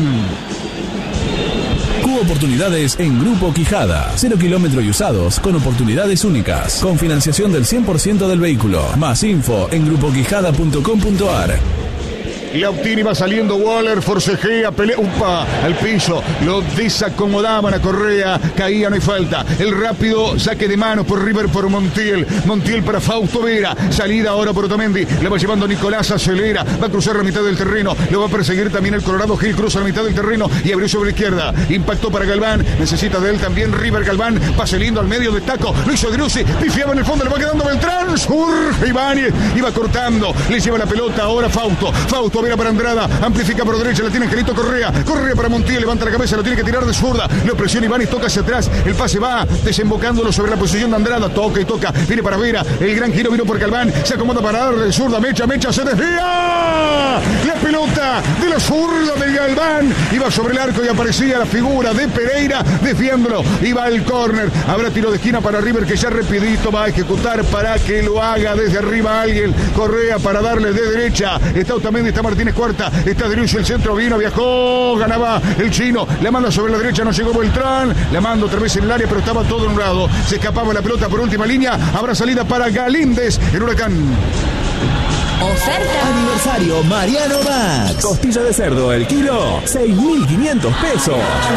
Cubo Oportunidades en Grupo Quijada. Cero kilómetros y usados con oportunidades únicas. Con financiación del cien por ciento del vehículo. Más info en grupo quijada punto com punto a r. Lautini va saliendo, Waller forcejea, pelea, upa, al piso, lo desacomodaban a Correa, caía, no hay falta. El rápido saque de manos por River por Montiel, Montiel para Fausto Vera, salida ahora por Otamendi, le va llevando Nicolás, acelera, va a cruzar la mitad del terreno, lo va a perseguir también el Colorado Gil, cruza la mitad del terreno y abrió sobre la izquierda, impactó para Galván, necesita de él también River Galván, pase lindo al medio de taco, lo hizo Driussi, pifiaba en el fondo, le va quedando Beltrán, surge Ibáñez, iba cortando, le lleva la pelota ahora Fausto, Fausto Vera para Andrada, amplifica por derecha, la tiene Angelito Correa, Correa para Montiel, levanta la cabeza, lo tiene que tirar de zurda, lo presiona Ibáñez, toca hacia atrás, el pase va desembocándolo sobre la posición de Andrada, toca y toca, viene para Vera, el gran giro vino por Galván, se acomoda para darle de zurda, mecha, mecha, se desvía, la pelota de la zurda de Galván, iba sobre el arco y aparecía la figura de Pereira, desviándolo, iba al córner, habrá tiro de esquina para River que ya rapidito va a ejecutar para que lo haga desde arriba alguien, Correa para darle de derecha, está Otamendi, está Martínez Cuarta, está Driussi, el centro vino, viajó, ganaba el chino, la manda sobre la derecha, no llegó Beltrán, la manda otra vez en el área, pero estaba todo en un lado, se escapaba la pelota por última línea, habrá salida para Galíndez, el Huracán. Oferta. Aniversario Mariano Max. Costilla de cerdo, el kilo, seis mil quinientos pesos.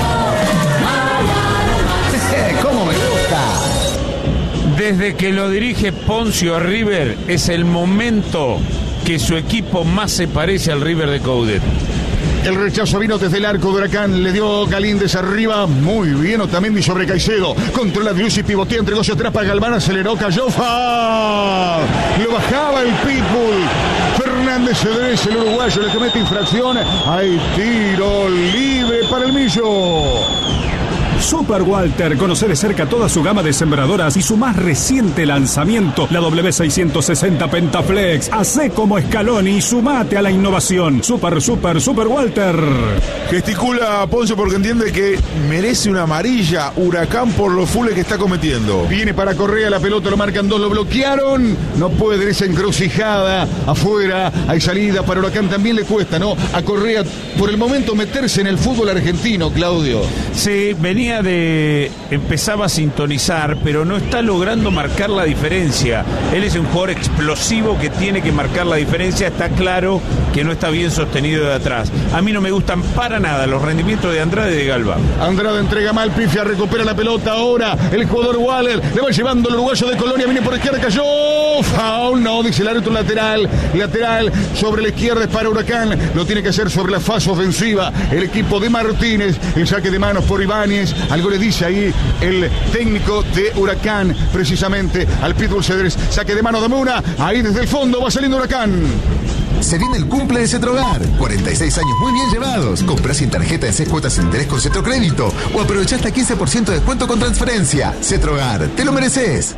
¿Cómo me gusta? Desde que lo dirige Poncio a River, es el momento que su equipo más se parece al River de Coudet. El rechazo vino desde el arco de Huracán, le dio Galíndez arriba, muy bien Otamendi sobre Caicedo, controla Driussi, pivotea, entregó hacia atrás para Galván, aceleró, cayó, ¡fa! Lo bajaba el Pitbull, Fernández Cedrés, el uruguayo, le comete infracción, hay tiro libre para el Millo. Super Walter, conoce de cerca toda su gama de sembradoras y su más reciente lanzamiento, la W seiscientos sesenta Pentaflex. Hacé como Scaloni y sumate a la innovación. Super, super, Super Walter. Gesticula Ponce porque entiende que merece una amarilla Huracán por los fules que está cometiendo. Viene para Correa, la pelota lo marcan dos, lo bloquearon. No puede esa encrucijada afuera. Hay salida para Huracán, también le cuesta, ¿no? A Correa por el momento meterse en el fútbol argentino, Claudio. Sí, venía de empezaba a sintonizar, pero no está logrando marcar la diferencia. Él es un jugador explosivo que tiene que marcar la diferencia. Está claro que no está bien sostenido de atrás. A mí no me gustan para nada los rendimientos de Andrade y de Galván. Andrade entrega mal, pifia, recupera la pelota ahora. El jugador Waller le va llevando el uruguayo de Colonia, viene por izquierda, cayó. Foul, no, dice el árbitro, lateral. Lateral sobre la izquierda es para Huracán. Lo tiene que hacer sobre la fase ofensiva. El equipo de Martínez, el saque de manos por Ibáñez. Algo le dice ahí el técnico de Huracán, precisamente al Pitbull Cedrés. Saque de mano de Muna, ahí desde el fondo va saliendo Huracán. Se viene el cumple de Cetrogar. cuarenta y seis años muy bien llevados. Comprá sin tarjeta en seis cuotas sin interés con Cetrocrédito o aprovechá hasta quince por ciento de descuento con transferencia. Cetrogar, te lo mereces.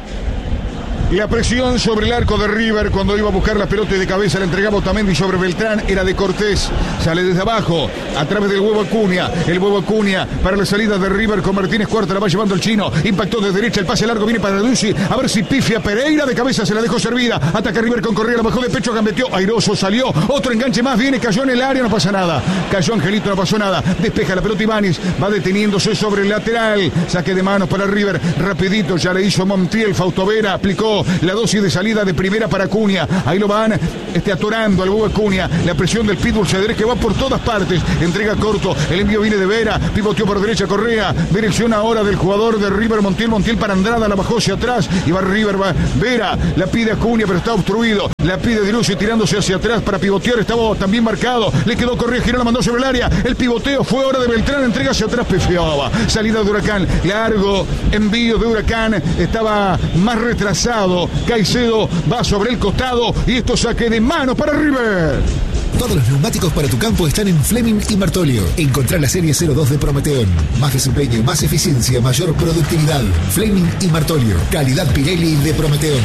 La presión sobre el arco de River cuando iba a buscar la pelota y de cabeza la entregaba Otamendi sobre Beltrán era de Cortés. Sale desde abajo a través del huevo Acuña. El huevo Acuña para la salida de River con Martínez Cuarta. La va llevando el chino. Impactó de derecha. El pase largo viene para Ducci. A ver si pifia Pereira. De cabeza se la dejó servida. Ataca River con Correa. La bajó de pecho. Gambeteó. Airoso salió. Otro enganche más. Viene. Cayó en el área. No pasa nada. Cayó Angelito. No pasó nada. Despeja la pelota Ibáñez. Va deteniéndose sobre el lateral. Saque de manos para River. Rapidito. Ya le hizo Montiel. Fausto Vera aplicó la dosis de salida de primera para Acuña. Ahí lo van este, atorando al huevo Acuña. La presión del Pitbull Cedrés que va por todas partes. Entrega corto. El envío viene de Vera. Pivoteó por derecha Correa. Dirección ahora del jugador de River Montiel. Montiel para Andrada. La bajó hacia atrás. Y va River. Va Vera. La pide Acuña pero está obstruido. La pide de Lucio tirándose hacia atrás para pivotear. Estaba también marcado. Le quedó Correa. Giró. La mandó sobre el área. El pivoteo fue ahora de Beltrán. Entrega hacia atrás. Pefeaba. Salida de Huracán. Largo. Envío de Huracán. Estaba más retrasado. Caicedo va sobre el costado y esto saque de mano para River. Todos los neumáticos para tu campo están en Fleming y Martolio. Encontrá la serie cero dos de Prometeón. Más desempeño, más eficiencia, mayor productividad. Fleming y Martolio. Calidad Pirelli de Prometeón.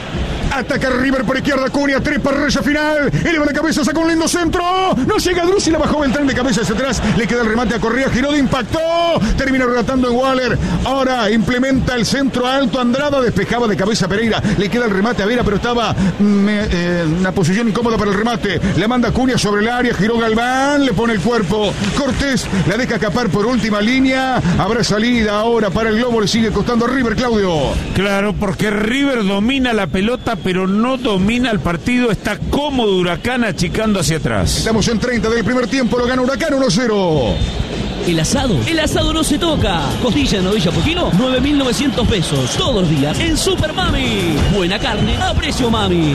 Ataca River por izquierda, Acuña, trepa, raya final, eleva la cabeza, saca un lindo centro, no llega Drussi, la bajó Beltrán de cabeza hacia atrás, le queda el remate a Correa, giró de impacto, termina relatando en Waller, ahora implementa el centro alto, Andrada, despejaba de cabeza Pereira, le queda el remate a Vera, pero estaba mm, eh, en una posición incómoda para el remate, la manda Acuña sobre el área, giró Galván, le pone el cuerpo, Cortés la deja escapar por última línea, habrá salida ahora para el Globo, le sigue costando a River, Claudio. Claro, porque River domina la pelota, pero no domina el partido, está cómodo Huracán achicando hacia atrás. Estamos en treinta del primer tiempo, lo gana Huracán uno cero. El asado, el asado no se toca. Costilla de novilla por kilo, nueve mil novecientos pesos. Todos los días en Super Mami. Buena carne a precio Mami.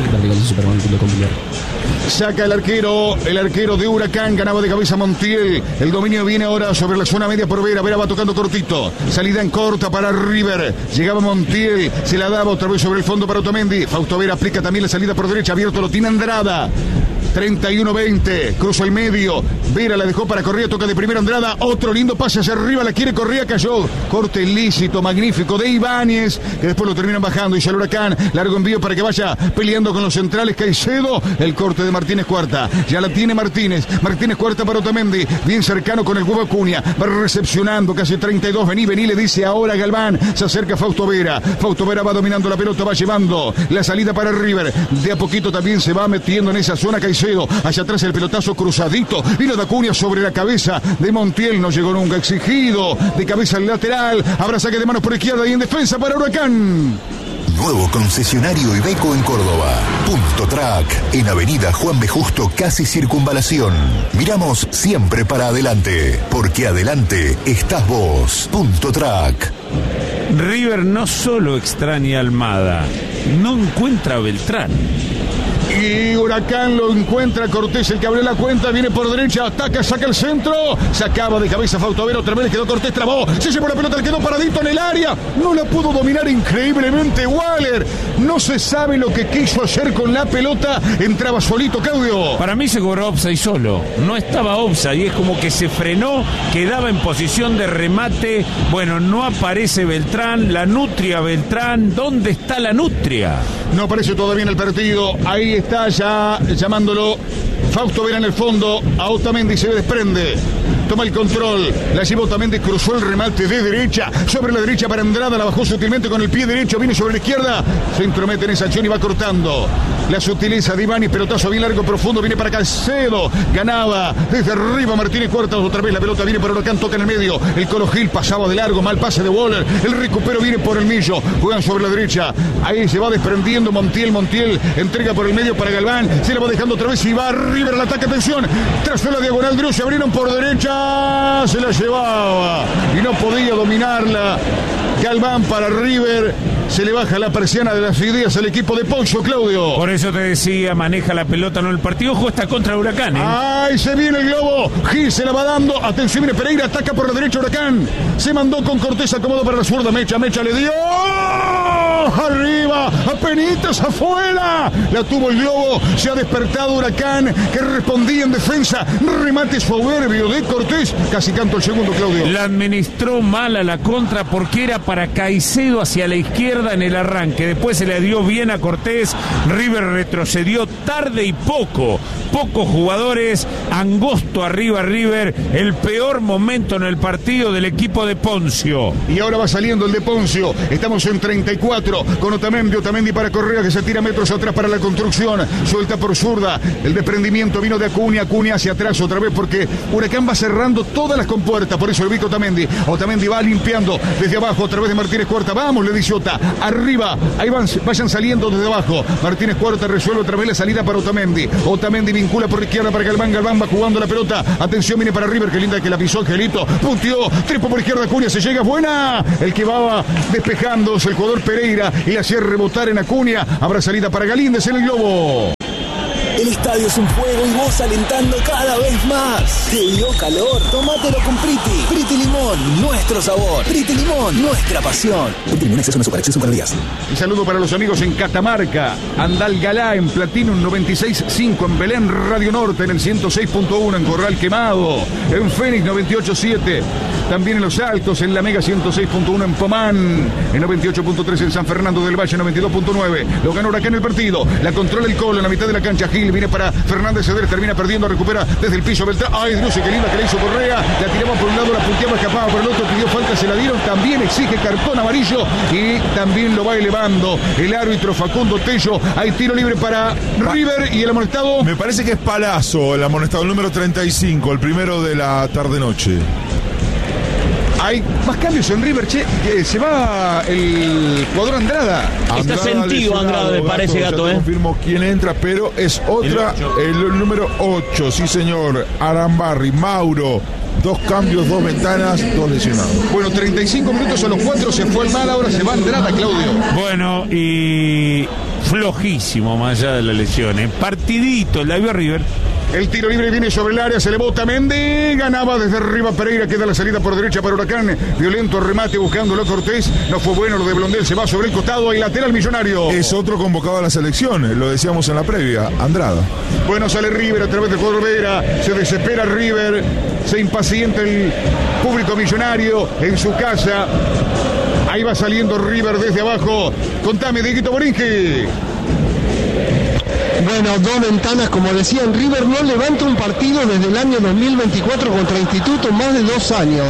Saca el arquero, el arquero de Huracán, ganaba de cabeza Montiel. El dominio viene ahora sobre la zona media por Vera. Vera va tocando cortito. Salida en corta para River. Llegaba Montiel, se la daba otra vez sobre el fondo para Otamendi. Fausto Vera aplica también la salida por derecha. Abierto lo tiene Andrada. treinta y uno veinte, cruza el medio. Vera la dejó para Correa, toca de primera Andrada. Otro lindo pase hacia arriba, la quiere Correa, cayó. Corte ilícito, magnífico de Ibáñez, que después lo terminan bajando. Y ya el Huracán, largo envío para que vaya peleando con los centrales. Caicedo, el corte de Martínez Cuarta. Ya la tiene Martínez. Martínez Cuarta para Otamendi, bien cercano con el huevo Acuña. Va recepcionando, casi treinta y dos. Vení, vení, le dice ahora Galván. Se acerca Fausto Vera. Fausto Vera va dominando la pelota, va llevando la salida para River. De a poquito también se va metiendo en esa zona Caicedo. Hacia atrás el pelotazo cruzadito. Vino de Acuña sobre la cabeza de Montiel. No llegó nunca. Exigido. De cabeza al lateral. Habrá saque de manos por izquierda y en defensa para Huracán. Nuevo concesionario Iveco en Córdoba. Punto Track. En Avenida Juan B. Justo, casi Circunvalación. Miramos siempre para adelante. Porque adelante estás vos. Punto Track. River no solo extraña a Almada, no encuentra a Beltrán. Y Huracán lo encuentra Cortés, el que abrió la cuenta, viene por derecha, ataca, saca el centro, sacaba de cabeza Fausto Vera, otra vez le quedó Cortés, trabó, se llevó la pelota, le quedó paradito en el área, no la pudo dominar increíblemente Waller, no se sabe lo que quiso hacer con la pelota, entraba solito, Claudio. Para mí se cobró offside solo, no estaba offside, y es como que se frenó, quedaba en posición de remate, bueno, no aparece Beltrán, la nutria Beltrán, ¿dónde está la nutria? No aparece todavía en el partido, ahí está ya llamándolo Fausto Vera en el fondo, a Otamendi se desprende, toma el control, la lleva Otamendi, cruzó el remate de derecha, sobre la derecha para Andrada, la bajó sutilmente con el pie derecho, viene sobre la izquierda, se intromete en esa acción y va cortando, la sutileza de Ibáñez, pelotazo bien largo, profundo, viene para Caicedo, ganaba desde arriba Martínez Cuarta, otra vez la pelota viene para Huracán, toca en el medio, el Colo Gil pasaba de largo, mal pase de Waller, el recupero viene por el millo, juegan sobre la derecha, ahí se va desprendiendo Montiel, Montiel entrega por el medio para Galván, se la va dejando otra vez y va River al ataque, atención, trazó la diagonal, Drew, se abrieron por derecha, se la llevaba y no podía dominarla, Galván para River, se le baja la persiana de las ideas al equipo de Poncho, Claudio. Por eso te decía, maneja la pelota, no el partido, ojo, está contra Huracán, ¿eh? ¡Ay, se viene el globo! Gil se la va dando, atención, viene Pereira, ataca por la derecha Huracán, se mandó con Cortés, acomodo para la zurda, Mecha, Mecha le dio... arriba, apenitas afuera. La tuvo el globo, se ha despertado Huracán, que respondía en defensa. Remate soberbio de Cortés. Casi canto el segundo, Claudio. La administró mal a la contra porque era para Caicedo hacia la izquierda en el arranque. Después se le dio bien a Cortés. River retrocedió tarde y poco. Pocos jugadores. Angosto arriba River. El peor momento en el partido del equipo de Poncio. Y ahora va saliendo el de Poncio. Estamos en treinta y cuatro con Otamendi. Otamendi para Correa, que se tira metros atrás para la construcción. Suelta por zurda. El desprendimiento vino de Acuña. Acuña hacia atrás otra vez porque Huracán va cerrando todas las compuertas. Por eso el Vico Otamendi. Otamendi va limpiando desde abajo a través de Martínez Cuarta. Vamos, le dice Ota. Arriba. Ahí van, vayan saliendo desde abajo. Martínez Cuarta resuelve otra vez la salida para Otamendi. Otamendi vincula por izquierda para Galván. Galván va jugando la pelota. Atención, viene para River. Qué linda que la pisó Angelito. Punteó. Tripo por izquierda. Acuña se llega. Buena. El que va despejándose el jugador Pereira y la hacía rebotar en Acuña. Habrá salida para Galíndez en el globo. El estadio es un juego y vos alentando cada vez más. ¿Te dio calor? Tómatelo con Priti. Priti Limón, nuestro sabor. Priti Limón, nuestra pasión. Priti Limón, exceso en azúcar, exceso en calorías. Un saludo para los amigos en Catamarca, Andalgalá, en Platinum noventa y seis punto cinco, en Belén, Radio Norte, en el ciento seis punto uno, en Corral Quemado, en Fénix noventa y ocho punto siete, también en Los Altos, en la Mega ciento seis punto uno, en Pomán, en noventa y ocho punto tres, en San Fernando del Valle, noventa y dos punto nueve. Lo ganó Huracán el partido, la controla el Colo en la mitad de la cancha. Gil viene para Fernández Ceder, termina perdiendo, recupera desde el piso Beltrán. Ay, Dios, qué linda que le hizo Correa. La tiraba por un lado, la punteaba, escapaba por el otro, pidió falta, se la dieron. También exige cartón amarillo y también lo va elevando el árbitro Facundo Tello. Hay tiro libre para River y el amonestado. Me parece que es Palazzo, el amonestado, el número treinta y cinco, el primero de la tarde-noche. Hay más cambios en River, che. Eh, se va el jugador Andrada. Está sentido Andrada, me parece, Gato. No eh. confirmo quién entra, pero es otra, el, el número ocho, sí señor. Arambarri, Mauro. Dos cambios, dos ventanas, dos lesionados. Bueno, treinta y cinco minutos a los cuatro, se fue el mal, ahora se va Andrada, Claudio. Bueno, y flojísimo más allá de la lesión. ¿eh? Partidito, la vio River. El tiro libre viene sobre el área, se le bota Mendy, ganaba desde arriba Pereira, queda la salida por derecha para Huracán, violento remate buscándolo a Cortés, no fue bueno lo de Blondel, se va sobre el costado y lateral Millonario. Es otro convocado a la selección, lo decíamos en la previa, Andrada. Bueno, sale River a través de Corvera, se desespera River, se impacienta el público Millonario en su casa, ahí va saliendo River desde abajo, contame, Dieguito Borinqui. Bueno, dos ventanas, como decían, River no levanta un partido desde el año dos mil veinticuatro contra Instituto, más de dos años.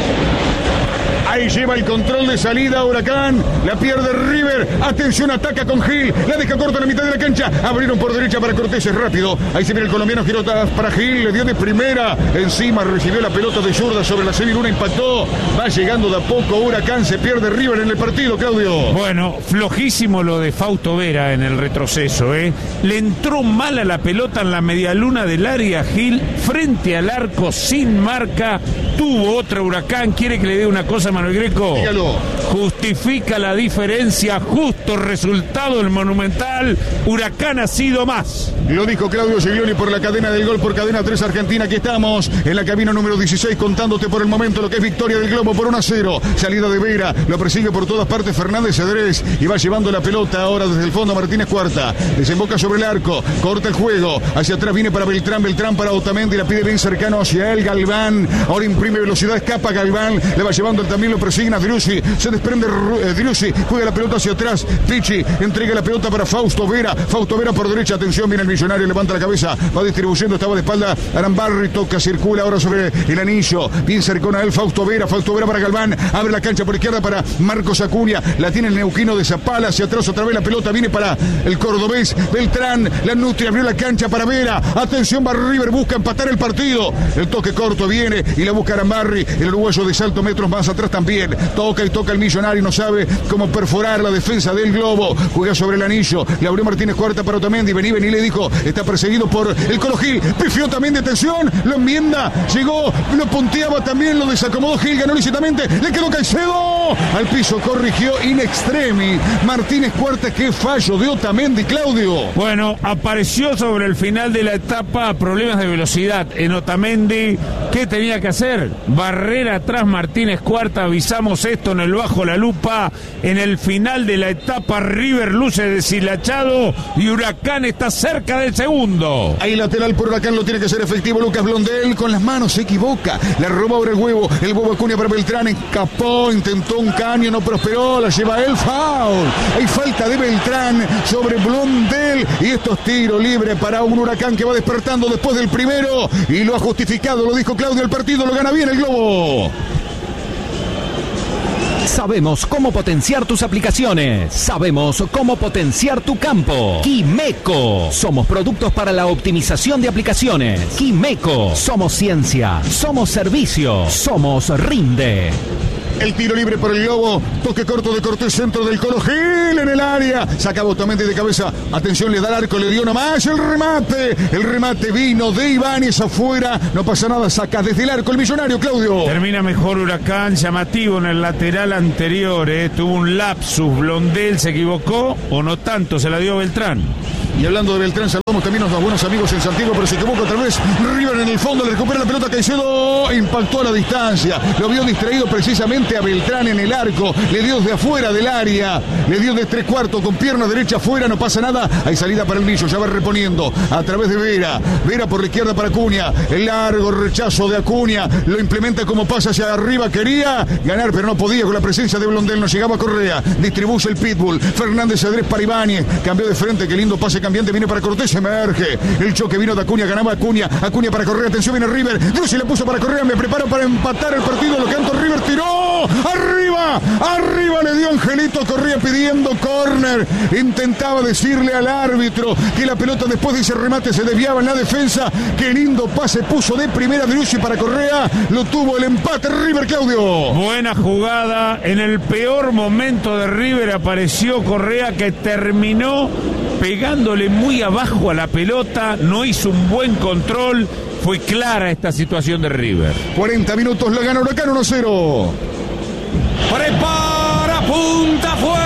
Ahí lleva el control de salida Huracán, la pierde River, atención, ataca con Gil, la deja corta en la mitad de la cancha, abrieron por derecha para Cortés, es rápido, ahí se viene el colombiano, giró para Gil, le dio de primera, encima recibió la pelota de zurda sobre la semiluna, impactó, va llegando de a poco Huracán, se pierde River en el partido, Claudio. Bueno, flojísimo lo de Fausto Vera en el retroceso, ¿eh? Le entró mal a la pelota en la medialuna del área Gil, frente al arco, sin marca, tuvo otra Huracán, quiere que le dé una cosa, Manuel Greco. Dígalo. Justifica la diferencia, justo resultado del Monumental, Huracán ha sido más. Lo dijo Claudio Giglioni por la cadena del gol, por cadena tres Argentina, aquí estamos en la cabina número dieciséis contándote por el momento lo que es victoria del Globo por uno a cero, salida de Vera, lo persigue por todas partes Fernández Cedrés y va llevando la pelota ahora desde el fondo Martínez Cuarta, desemboca sobre el arco, corta el juego, hacia atrás viene para Beltrán, Beltrán para Otamendi, la pide bien cercano hacia él, Galván, ahora imprime velocidad, escapa Galván, le va llevando el también lo persigna Driussi, se desprende eh, Driussi, juega la pelota hacia atrás, Pichi entrega la pelota para Fausto Vera, Fausto Vera por derecha, atención, viene el Millonario, levanta la cabeza, va distribuyendo, estaba de espalda Arambarri, toca, circula ahora sobre el anillo, bien cercano a él Fausto Vera, Fausto Vera para Galván, abre la cancha por izquierda para Marcos Acuña, la tiene el neuquino de Zapala, hacia atrás otra vez la pelota, viene para el cordobés Beltrán, la Nutria abrió la cancha para Vera, atención, va River, busca empatar el partido, el toque corto viene y la busca Arambarri, el uruguayo de salto metros más atrás también, toca y toca el Millonario, no sabe cómo perforar la defensa del Globo, juega sobre el anillo, le abrió Martínez Cuarta para Otamendi, vení, vení, le dijo, está perseguido por el Colo Gil, pifió también de tensión, lo enmienda, llegó, lo punteaba también, lo desacomodó Gil, ganó lícitamente, le quedó Caicedo, al piso corrigió in extremis, Martínez Cuarta, qué fallo de Otamendi, Claudio. Bueno, apareció sobre el final de la etapa problemas de velocidad en Otamendi, ¿qué tenía que hacer? Barrera atrás Martínez Cuarta, revisamos esto en el Bajo la Lupa. En el final de la etapa, River luce deshilachado y Huracán está cerca del segundo. Ahí lateral por Huracán, lo tiene que ser efectivo Lucas Blondel, con las manos se equivoca, la roba ahora el huevo, el huevo Acuña para Beltrán, escapó, intentó un caño, no prosperó, la lleva el foul. Hay falta de Beltrán sobre Blondel y estos tiros libres para un Huracán que va despertando después del primero y lo ha justificado, lo dijo Claudio, el partido lo gana bien el Globo. Sabemos cómo potenciar tus aplicaciones. Sabemos cómo potenciar tu campo. Quimeco. Somos productos para la optimización de aplicaciones. Quimeco. Somos ciencia. Somos servicio. Somos Rinde. El tiro libre por el Globo, toque corto de Cortés, centro del Colo Gil en el área, saca Botamendi de cabeza, atención, le da el arco, le dio nomás el remate, el remate vino de Ibáñez afuera, no pasa nada, saca desde el arco el millonario, Claudio. Termina mejor Huracán, llamativo en el lateral anterior, eh. tuvo un lapsus, Blondel se equivocó o no tanto, se la dio Beltrán. Y hablando de Beltrán, saludamos también a los buenos amigos en Santiago, pero se equivoca otra vez. River en el fondo, le recupera la pelota Caicedo, impactó a la distancia, lo vio distraído precisamente a Beltrán en el arco, le dio desde afuera del área, le dio de tres cuartos con pierna derecha afuera, no pasa nada, hay salida para el Millo, ya va reponiendo a través de Vera, Vera por la izquierda para Acuña, el largo rechazo de Acuña, lo implementa como pasa hacia arriba, quería ganar pero no podía con la presencia de Blondel, no llegaba Correa, distribuye el pitbull, Fernández Cedrés para Ibáñez, cambió de frente, qué lindo pase cambiante, viene para Cortés, emerge, el choque vino de Acuña, ganaba Acuña, Acuña para Correa, atención, viene River, Drussi le puso para Correa, me preparo para empatar el partido, lo canto, River tiró, arriba, arriba le dio Angelito Correa pidiendo córner, intentaba decirle al árbitro que la pelota después de ese remate se desviaba en la defensa, qué lindo pase puso de primera Drussi para Correa, lo tuvo el empate River, Claudio. Buena jugada, en el peor momento de River apareció Correa que terminó pegándole muy abajo a la pelota, no hizo un buen control, fue clara esta situación de River. cuarenta minutos, la gana Huracán uno cero. Prepara, punta, fue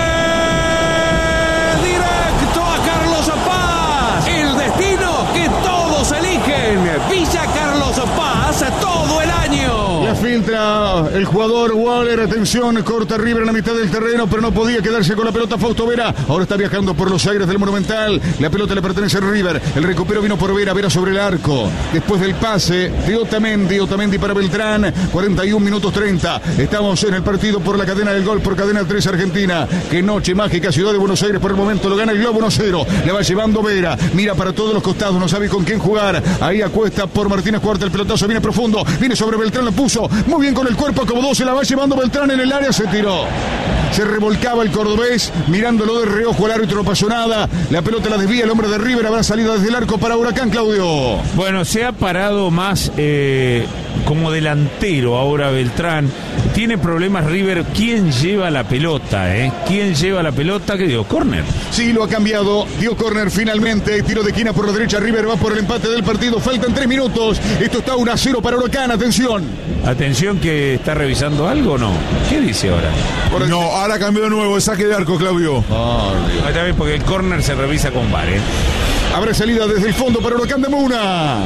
directo a Carlos Paz. El destino que todos eligen. Villa Carlos Paz todo el año. La filtra el jugador Waller, atención, corta River en la mitad del terreno, pero no podía quedarse con la pelota Fausto Vera. Ahora está viajando por los aires del Monumental. La pelota le pertenece a River. El recupero vino por Vera, Vera sobre el arco. Después del pase de Otamendi, Otamendi para Beltrán. cuarenta y uno minutos treinta. Estamos en el partido por la cadena del gol, por cadena tres Argentina. Qué noche mágica, Ciudad de Buenos Aires por el momento. Lo gana el Globo uno cero. Le va llevando Vera. Mira para todos los costados, no sabe con quién jugar. Ahí acuesta por Martínez Cuarta. El pelotazo viene profundo. Viene sobre Beltrán, lo puso. Muy bien con el cuerpo, como dos se la va llevando Beltrán en el área, se tiró. Se revolcaba el cordobés, mirándolo de reojo al árbitro, no pasó nada. La pelota la desvía el hombre de River, habrá salido desde el arco para Huracán, Claudio. Bueno, se ha parado más eh, como delantero ahora Beltrán. Tiene problemas River. ¿Quién lleva la pelota? Eh? ¿Quién lleva la pelota? ¿Qué dio? ¿Córner? Sí, lo ha cambiado. Dio córner finalmente. Tiro de esquina por la derecha. River va por el empate del partido. Faltan tres minutos. Esto está uno a cero para Huracán. Atención. Atención, que está revisando algo o no. ¿Qué dice ahora? No, ahora cambió de nuevo. El saque de arco, Claudio. Oh, Está bien, porque el córner se revisa con V A R. ¿eh? Habrá salida desde el fondo para Huracán de Muna.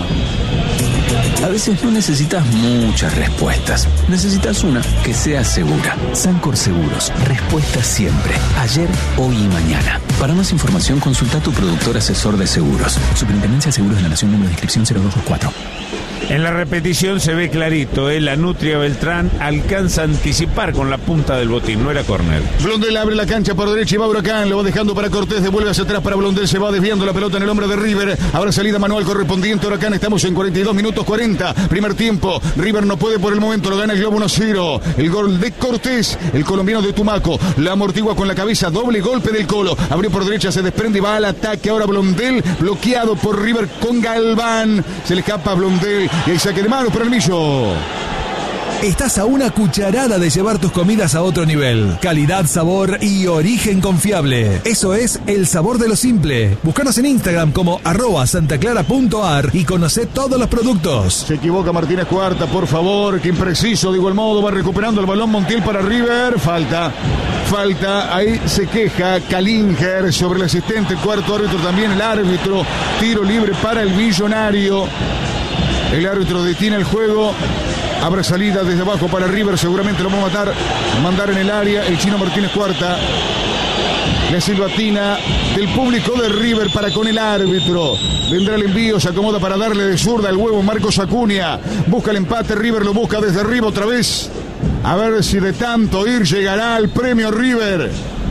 A veces no necesitas muchas respuestas. Necesitas una que sea segura. Sancor Seguros. Respuesta siempre. Ayer, hoy y mañana. Para más información, consulta a tu productor asesor de seguros. Superintendencia de Seguros de la Nación, número de inscripción cero dos dos cuatro. En la repetición se ve clarito, ¿eh? La Nutria Beltrán alcanza a anticipar con la punta del botín, no era córner. Blondel abre la cancha por derecha y va Huracán, lo va dejando para Cortés, devuelve hacia atrás para Blondel, se va desviando la pelota en el hombre de River. Ahora salida manual correspondiente Huracán, estamos en cuarenta y dos minutos cuarenta, primer tiempo. River no puede por el momento, lo gana el Globo uno cero. El gol de Cortés, el colombiano de Tumaco, la amortigua con la cabeza, doble golpe del Colo. Abrió por derecha, se desprende y va al ataque. Ahora Blondel, bloqueado por River con Galván. Se le escapa a Blondel. Y el saque de mano para el Millo. Estás a una cucharada de llevar tus comidas a otro nivel. Calidad, sabor y origen confiable. Eso es el sabor de lo simple. Búscanos en Instagram como arroba santaclara.ar y conoce todos los productos. Se equivoca Martínez Cuarta, por favor. Que impreciso, de igual modo, va recuperando el balón Montiel para River. Falta. Falta, ahí se queja Kalinger sobre el asistente, cuarto árbitro también, el árbitro. Tiro libre para el Millonario. El árbitro detiene el juego. Habrá salida desde abajo para River, seguramente lo va a matar, mandar en el área el Chino Martínez Cuarta. La silbatina del público de River para con el árbitro. Vendrá el envío, se acomoda para darle de zurda el huevo Marcos Acuña. Busca el empate, River lo busca desde arriba otra vez. A ver si de tanto ir llegará al premio River.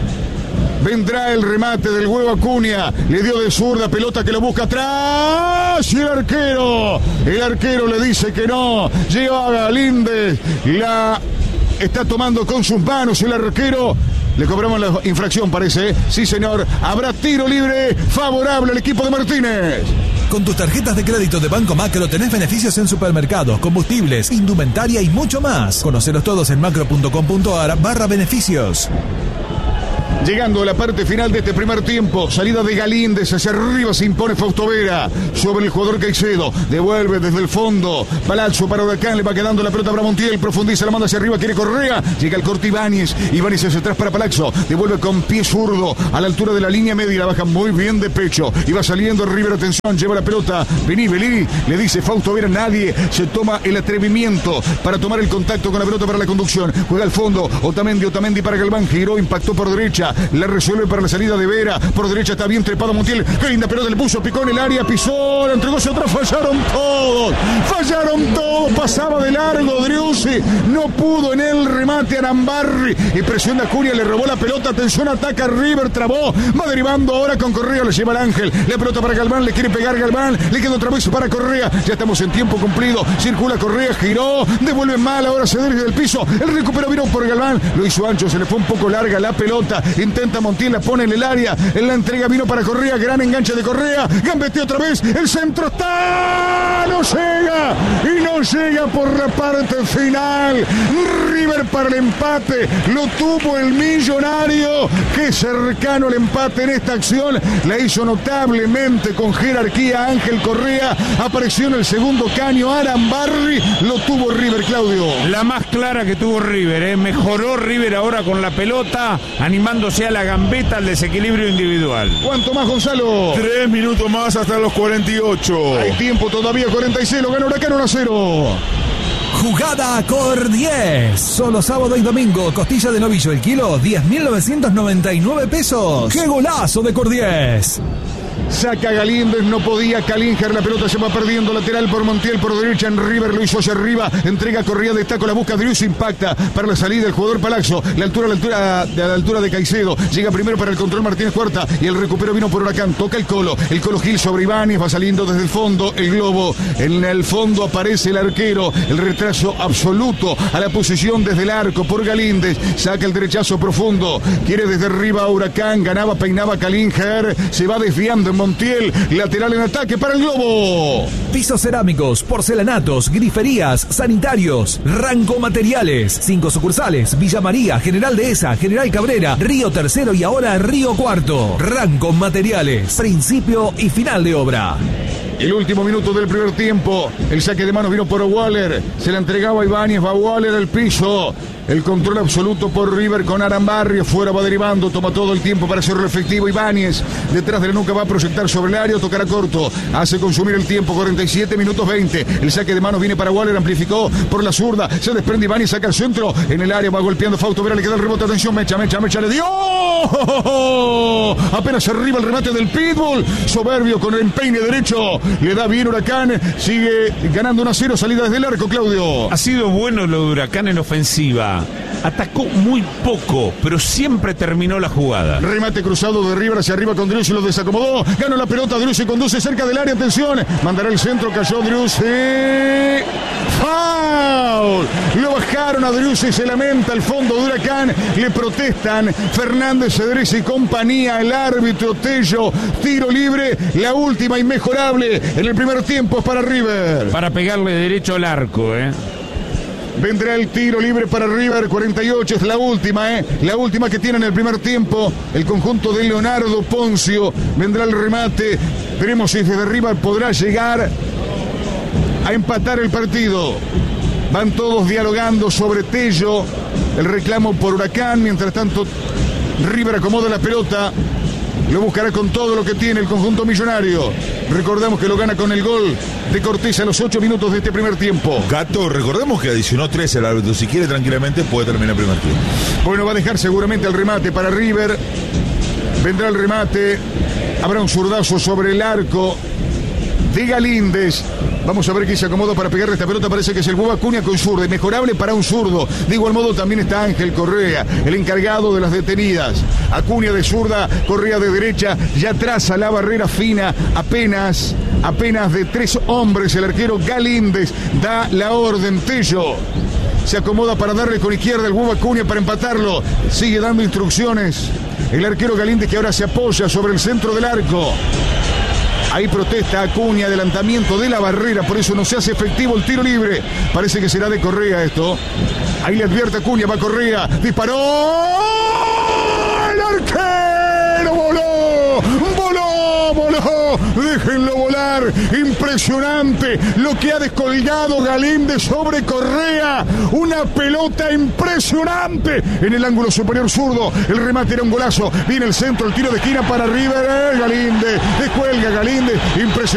Vendrá el remate del huevo Acuña. Le dio de zurda, pelota que lo busca atrás. Y el arquero. El arquero le dice que no. Lleva a Galíndez. La está tomando con sus manos el arquero. Le cobramos la infracción, parece. Sí, señor. Habrá tiro libre favorable al equipo de Martínez. Con tus tarjetas de crédito de Banco Macro tenés beneficios en supermercados, combustibles, indumentaria y mucho más. Conocelos todos en macro.com.ar barra beneficios. Llegando a la parte final de este primer tiempo, salida de Galíndez, hacia arriba se impone Fausto Vera sobre el jugador Caicedo, devuelve desde el fondo, Palazzo para Huracán, le va quedando la pelota para Montiel, profundiza, la manda hacia arriba, quiere Correa, llega el corte Ibáñez, Ibáñez hacia atrás para Palazzo, devuelve con pie zurdo a la altura de la línea media, la baja muy bien de pecho, y va saliendo River, atención, lleva la pelota, vení, vení, le dice Fausto Vera, nadie se toma el atrevimiento para tomar el contacto con la pelota para la conducción, juega al fondo, Otamendi, Otamendi para Galván, giró, impactó por derecha, la resuelve para la salida de Vera, por derecha está bien trepado Montiel, qué linda pelota le puso, picó en el área, pisó, la entregó hacia atrás, fallaron todos, fallaron todos, pasaba de largo Driussi, no pudo en el remate Arambarri, y presión de Acuña, le robó la pelota, atención, ataca River, trabó, va derivando ahora con Correa, le lleva el Ángel, la pelota para Galván, le quiere pegar Galván, le queda otra vez para Correa, ya estamos en tiempo cumplido, circula Correa, giró, devuelve mal, ahora se desde el piso, el recupero vino por Galván, lo hizo ancho, se le fue un poco larga la pelota, intenta Montiel, la pone en el área, en la entrega vino para Correa, gran enganche de Correa, gambetea otra vez, el centro está, no llega, y no llega por la parte final, River para el empate, lo tuvo el Millonario, que cercano al empate en esta acción, la hizo notablemente con jerarquía Ángel Correa, apareció en el segundo caño Arambarri, lo tuvo River, Claudio. La más clara que tuvo River, ¿eh? Mejoró River ahora con la pelota, animándose a la gambeta, al desequilibrio individual. ¿Cuánto más, Gonzalo? Tres minutos más hasta los cuarenta y ocho. Hay tiempo todavía, cuarenta y seis, lo gana Huracán uno a cero. Jugada Cor diez. Solo sábado y domingo. Costilla de novillo el kilo, diez mil novecientos noventa y nueve pesos. ¡Qué golazo de Cor diez! Saca Galíndez, no podía Calinger, la pelota se va perdiendo, lateral por Montiel, por derecha en River, lo hizo hacia arriba, entrega Correa de taco, la busca Driussi, impacta para la salida el jugador Palazzo, la altura, la altura, de la altura de Caicedo, llega primero para el control Martínez Cuarta, y el recupero vino por Huracán, toca el Colo, el Colo Gil sobre Ibáñez, va saliendo desde el fondo, el globo, en el fondo aparece el arquero, el retraso absoluto a la posición desde el arco por Galíndez, saca el derechazo profundo, quiere desde arriba a Huracán, ganaba, peinaba Calinger, se va desviando en Montiel, lateral en ataque para el globo. Pisos cerámicos, porcelanatos, griferías, sanitarios, Ranco Materiales, cinco sucursales, Villa María, General Dehesa, General Cabrera, Río Tercero y ahora Río Cuarto. Ranco Materiales, principio y final de obra. El último minuto del primer tiempo, el saque de manos vino por Waller, se la entregaba a Ibáñez, va Waller al piso, el control absoluto por River con Arambarri, fuera va derivando, toma todo el tiempo para hacerlo efectivo Ibáñez, detrás de la nuca va a proyectar sobre el área, tocará corto, hace consumir el tiempo, cuarenta y siete minutos veinte, el saque de manos viene para Waller, amplificó por la zurda, se desprende Ibáñez, saca el centro, en el área va golpeando Fausto Vera, le queda el rebote, atención, mecha, mecha, mecha, le dio, apenas arriba el remate del Pitbull, soberbio con el empeine derecho, le da bien Huracán, sigue ganando uno a cero, salida desde el arco, Claudio. Ha sido bueno lo de Huracán en ofensiva. Atacó muy poco, pero siempre terminó la jugada. Remate cruzado de River hacia arriba con Driussi, lo desacomodó. Ganó la pelota, Driussi conduce cerca del área, atención. Mandará el centro, cayó Driussi. ¡Foul! Lo bajaron a Driussi, se lamenta el fondo de Huracán. Le protestan Fernández, Cedrés y compañía. El árbitro Tello, tiro libre, la última inmejorable en el primer tiempo es para River. Para pegarle derecho al arco, ¿eh? Vendrá el tiro libre para River, cuarenta y ocho, es la última, ¿eh? La última que tiene en el primer tiempo. El conjunto de Leonardo Poncio. Vendrá el remate. Veremos si desde River podrá llegar a empatar el partido. Van todos dialogando sobre Tello. El reclamo por Huracán. Mientras tanto, River acomoda la pelota. Lo buscará con todo lo que tiene el conjunto millonario. Recordamos que lo gana con el gol de Cortés a los ocho minutos de este primer tiempo. Gato, recordemos que adicionó trece el árbitro. Si quiere, tranquilamente puede terminar el primer tiempo. Bueno, va a dejar seguramente el remate para River. Vendrá el remate. Habrá un zurdazo sobre el arco de Galíndez. Vamos a ver quién se acomoda para pegarle esta pelota. Parece que es el Hugo Acuña con zurda. Mejorable para un zurdo. De igual modo también está Ángel Correa, el encargado de las detenidas. Acuña de zurda, Correa de derecha. Ya traza la barrera fina. Apenas, apenas de tres hombres. El arquero Galíndez da la orden. Tello se acomoda para darle con izquierda el Hugo Acuña para empatarlo. Sigue dando instrucciones el arquero Galíndez, que ahora se apoya sobre el centro del arco. Ahí protesta Acuña, adelantamiento de la barrera, por eso no se hace efectivo el tiro libre. Parece que será de Correa esto. Ahí le advierte Acuña, va Correa, disparó. ¡El arquero voló! ¡Voló! ¡Voló! Déjenlo volar. Impresionante lo que ha descolgado Galíndez sobre Correa. Una pelota impresionante en el ángulo superior zurdo. El remate era un golazo. Viene el centro, el tiro de esquina para River. Galíndez, descuelga Galíndez. Impresionante.